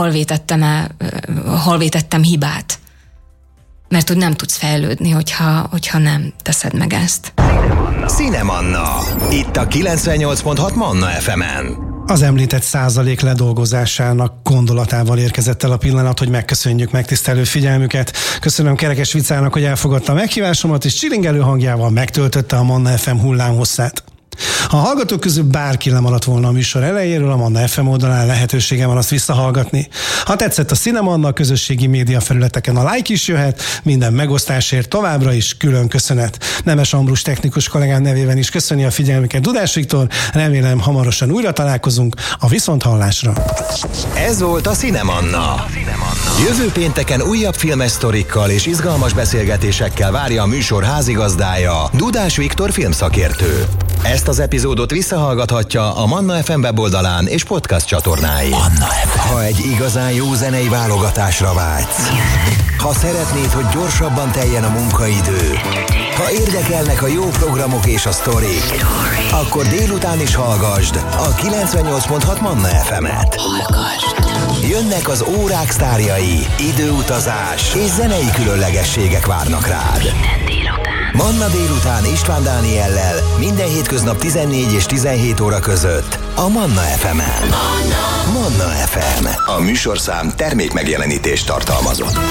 hol vétettem hibát. Mert hogy nem tudsz fejlődni, hogyha nem teszed meg ezt. Cinemanna. Itt a 98.6 Manna FM-en. Az említett százalék ledolgozásának gondolatával érkezett el a pillanat, hogy megköszönjük megtisztelő figyelmüket. Köszönöm Kerekes Vicának, hogy elfogadta a meghívásomat, és csilingelő hangjával megtöltötte a Manna FM hullámhosszát. Ha a hallgatók közül bárki lemaradt volna a műsor elejéről, a Manna FM oldalán lehetősége van azt visszahallgatni. Ha tetszett a Cinemanna, a közösségi média felületeken a like is jöhet, minden megosztásért továbbra is külön köszönet. Nemes Ambrus technikus kollégám nevében is köszöni a figyelmüket Dudás Viktor, remélem hamarosan újra találkozunk, a viszonthallásra. Ez volt a Cinemanna. Jövő pénteken újabb filmes sztorikkal és izgalmas beszélgetésekkel várja a műsor házigazdája, Dudás Viktor filmszakértő. Ezt az epizódot visszahallgathatja a Manna FM weboldalán és podcast csatornáin. Ha egy igazán jó zenei válogatásra vágysz, ha szeretnéd, hogy gyorsabban teljen a munkaidő, ha érdekelnek a jó programok és a sztorik, akkor délután is hallgasd a 98.6 Manna FM-et. Jönnek az órák sztárjai, időutazás és zenei különlegességek várnak rád. Manna délután István Dániellel minden hétköznap 14 és 17 óra között a Manna FM-en. Manna FM. A műsorszám termékmegjelenítést tartalmazott.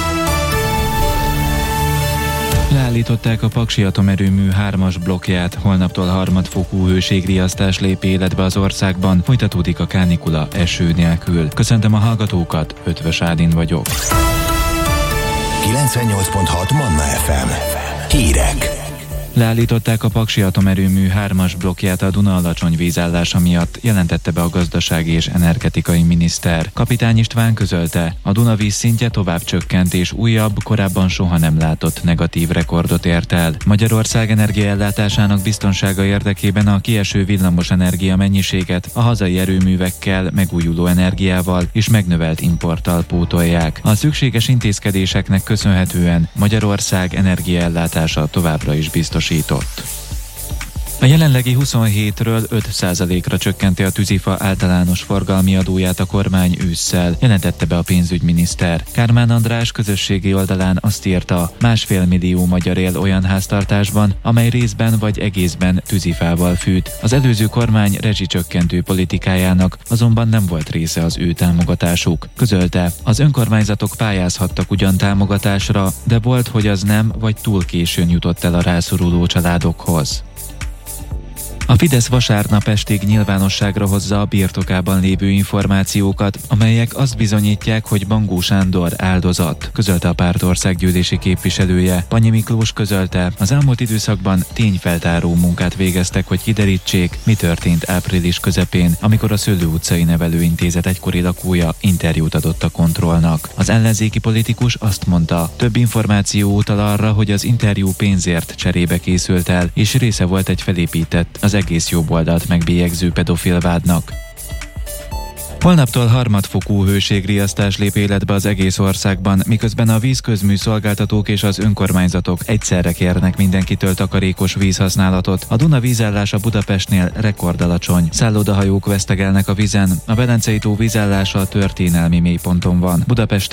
Leállították a Paksi atomerőmű 3-as blokkját, holnaptól harmadfokú hőségriasztás lép életbe az országban, folytatódik a kánikula eső nélkül. Köszöntöm a hallgatókat, Ötvös Ádin vagyok. 98.6 Manna FM. Hírek. Leállították a Paksi atomerőmű 3-as blokkját a Duna alacsony vízállása miatt, jelentette be a gazdasági és energetikai miniszter. Kapitány István közölte, a Duna vízszintje tovább csökkent és újabb, korábban soha nem látott negatív rekordot ért el. Magyarország energiaellátásának biztonsága érdekében a kieső villamos energia mennyiséget a hazai erőművekkel, megújuló energiával és megnövelt importtal pótolják. A szükséges intézkedéseknek köszönhetően Magyarország energiaellátása továbbra is biztos. A jelenlegi 27-ről 5%-ra csökkenti a tűzifa általános forgalmi adóját a kormány ősszel, jelentette be a pénzügyminiszter. Kármán András közösségi oldalán azt írta, 1,5 millió magyar él olyan háztartásban, amely részben vagy egészben tűzifával fűt. Az előző kormány rezsicsökkentő politikájának azonban nem volt része az ő támogatásuk. Közölte, az önkormányzatok pályázhattak ugyan támogatásra, de volt, hogy az nem vagy túl későn jutott el a rászoruló családokhoz. A Fidesz vasárnap estig nyilvánosságra hozza a birtokában lévő információkat, amelyek azt bizonyítják, hogy Bangó Sándor áldozat, közölte a párt országgyűlési képviselője. Panyi Miklós közölte, az elmúlt időszakban tényfeltáró munkát végeztek, hogy kiderítsék, mi történt április közepén, amikor a Szőlő utcai nevelőintézet egykori lakója interjút adott a Kontrollnak. Az ellenzéki politikus azt mondta, több információ utal arra, hogy az interjú pénzért cserébe készült el, és része volt egy felépített, az egész jobboldalt megbélyegző pedofil vádnak. Holnaptól harmadfokú hőségriasztás lép életbe az egész országban, miközben a vízközműszolgáltatók és az önkormányzatok egyszerre kérnek mindenkitől takarékos vízhasználatot. A Duna vízállása Budapestnél rekordalacsony. Szállodahajók vesztegelnek a vízen, a Velencei tó vízállása történelmi mélyponton van. Budapest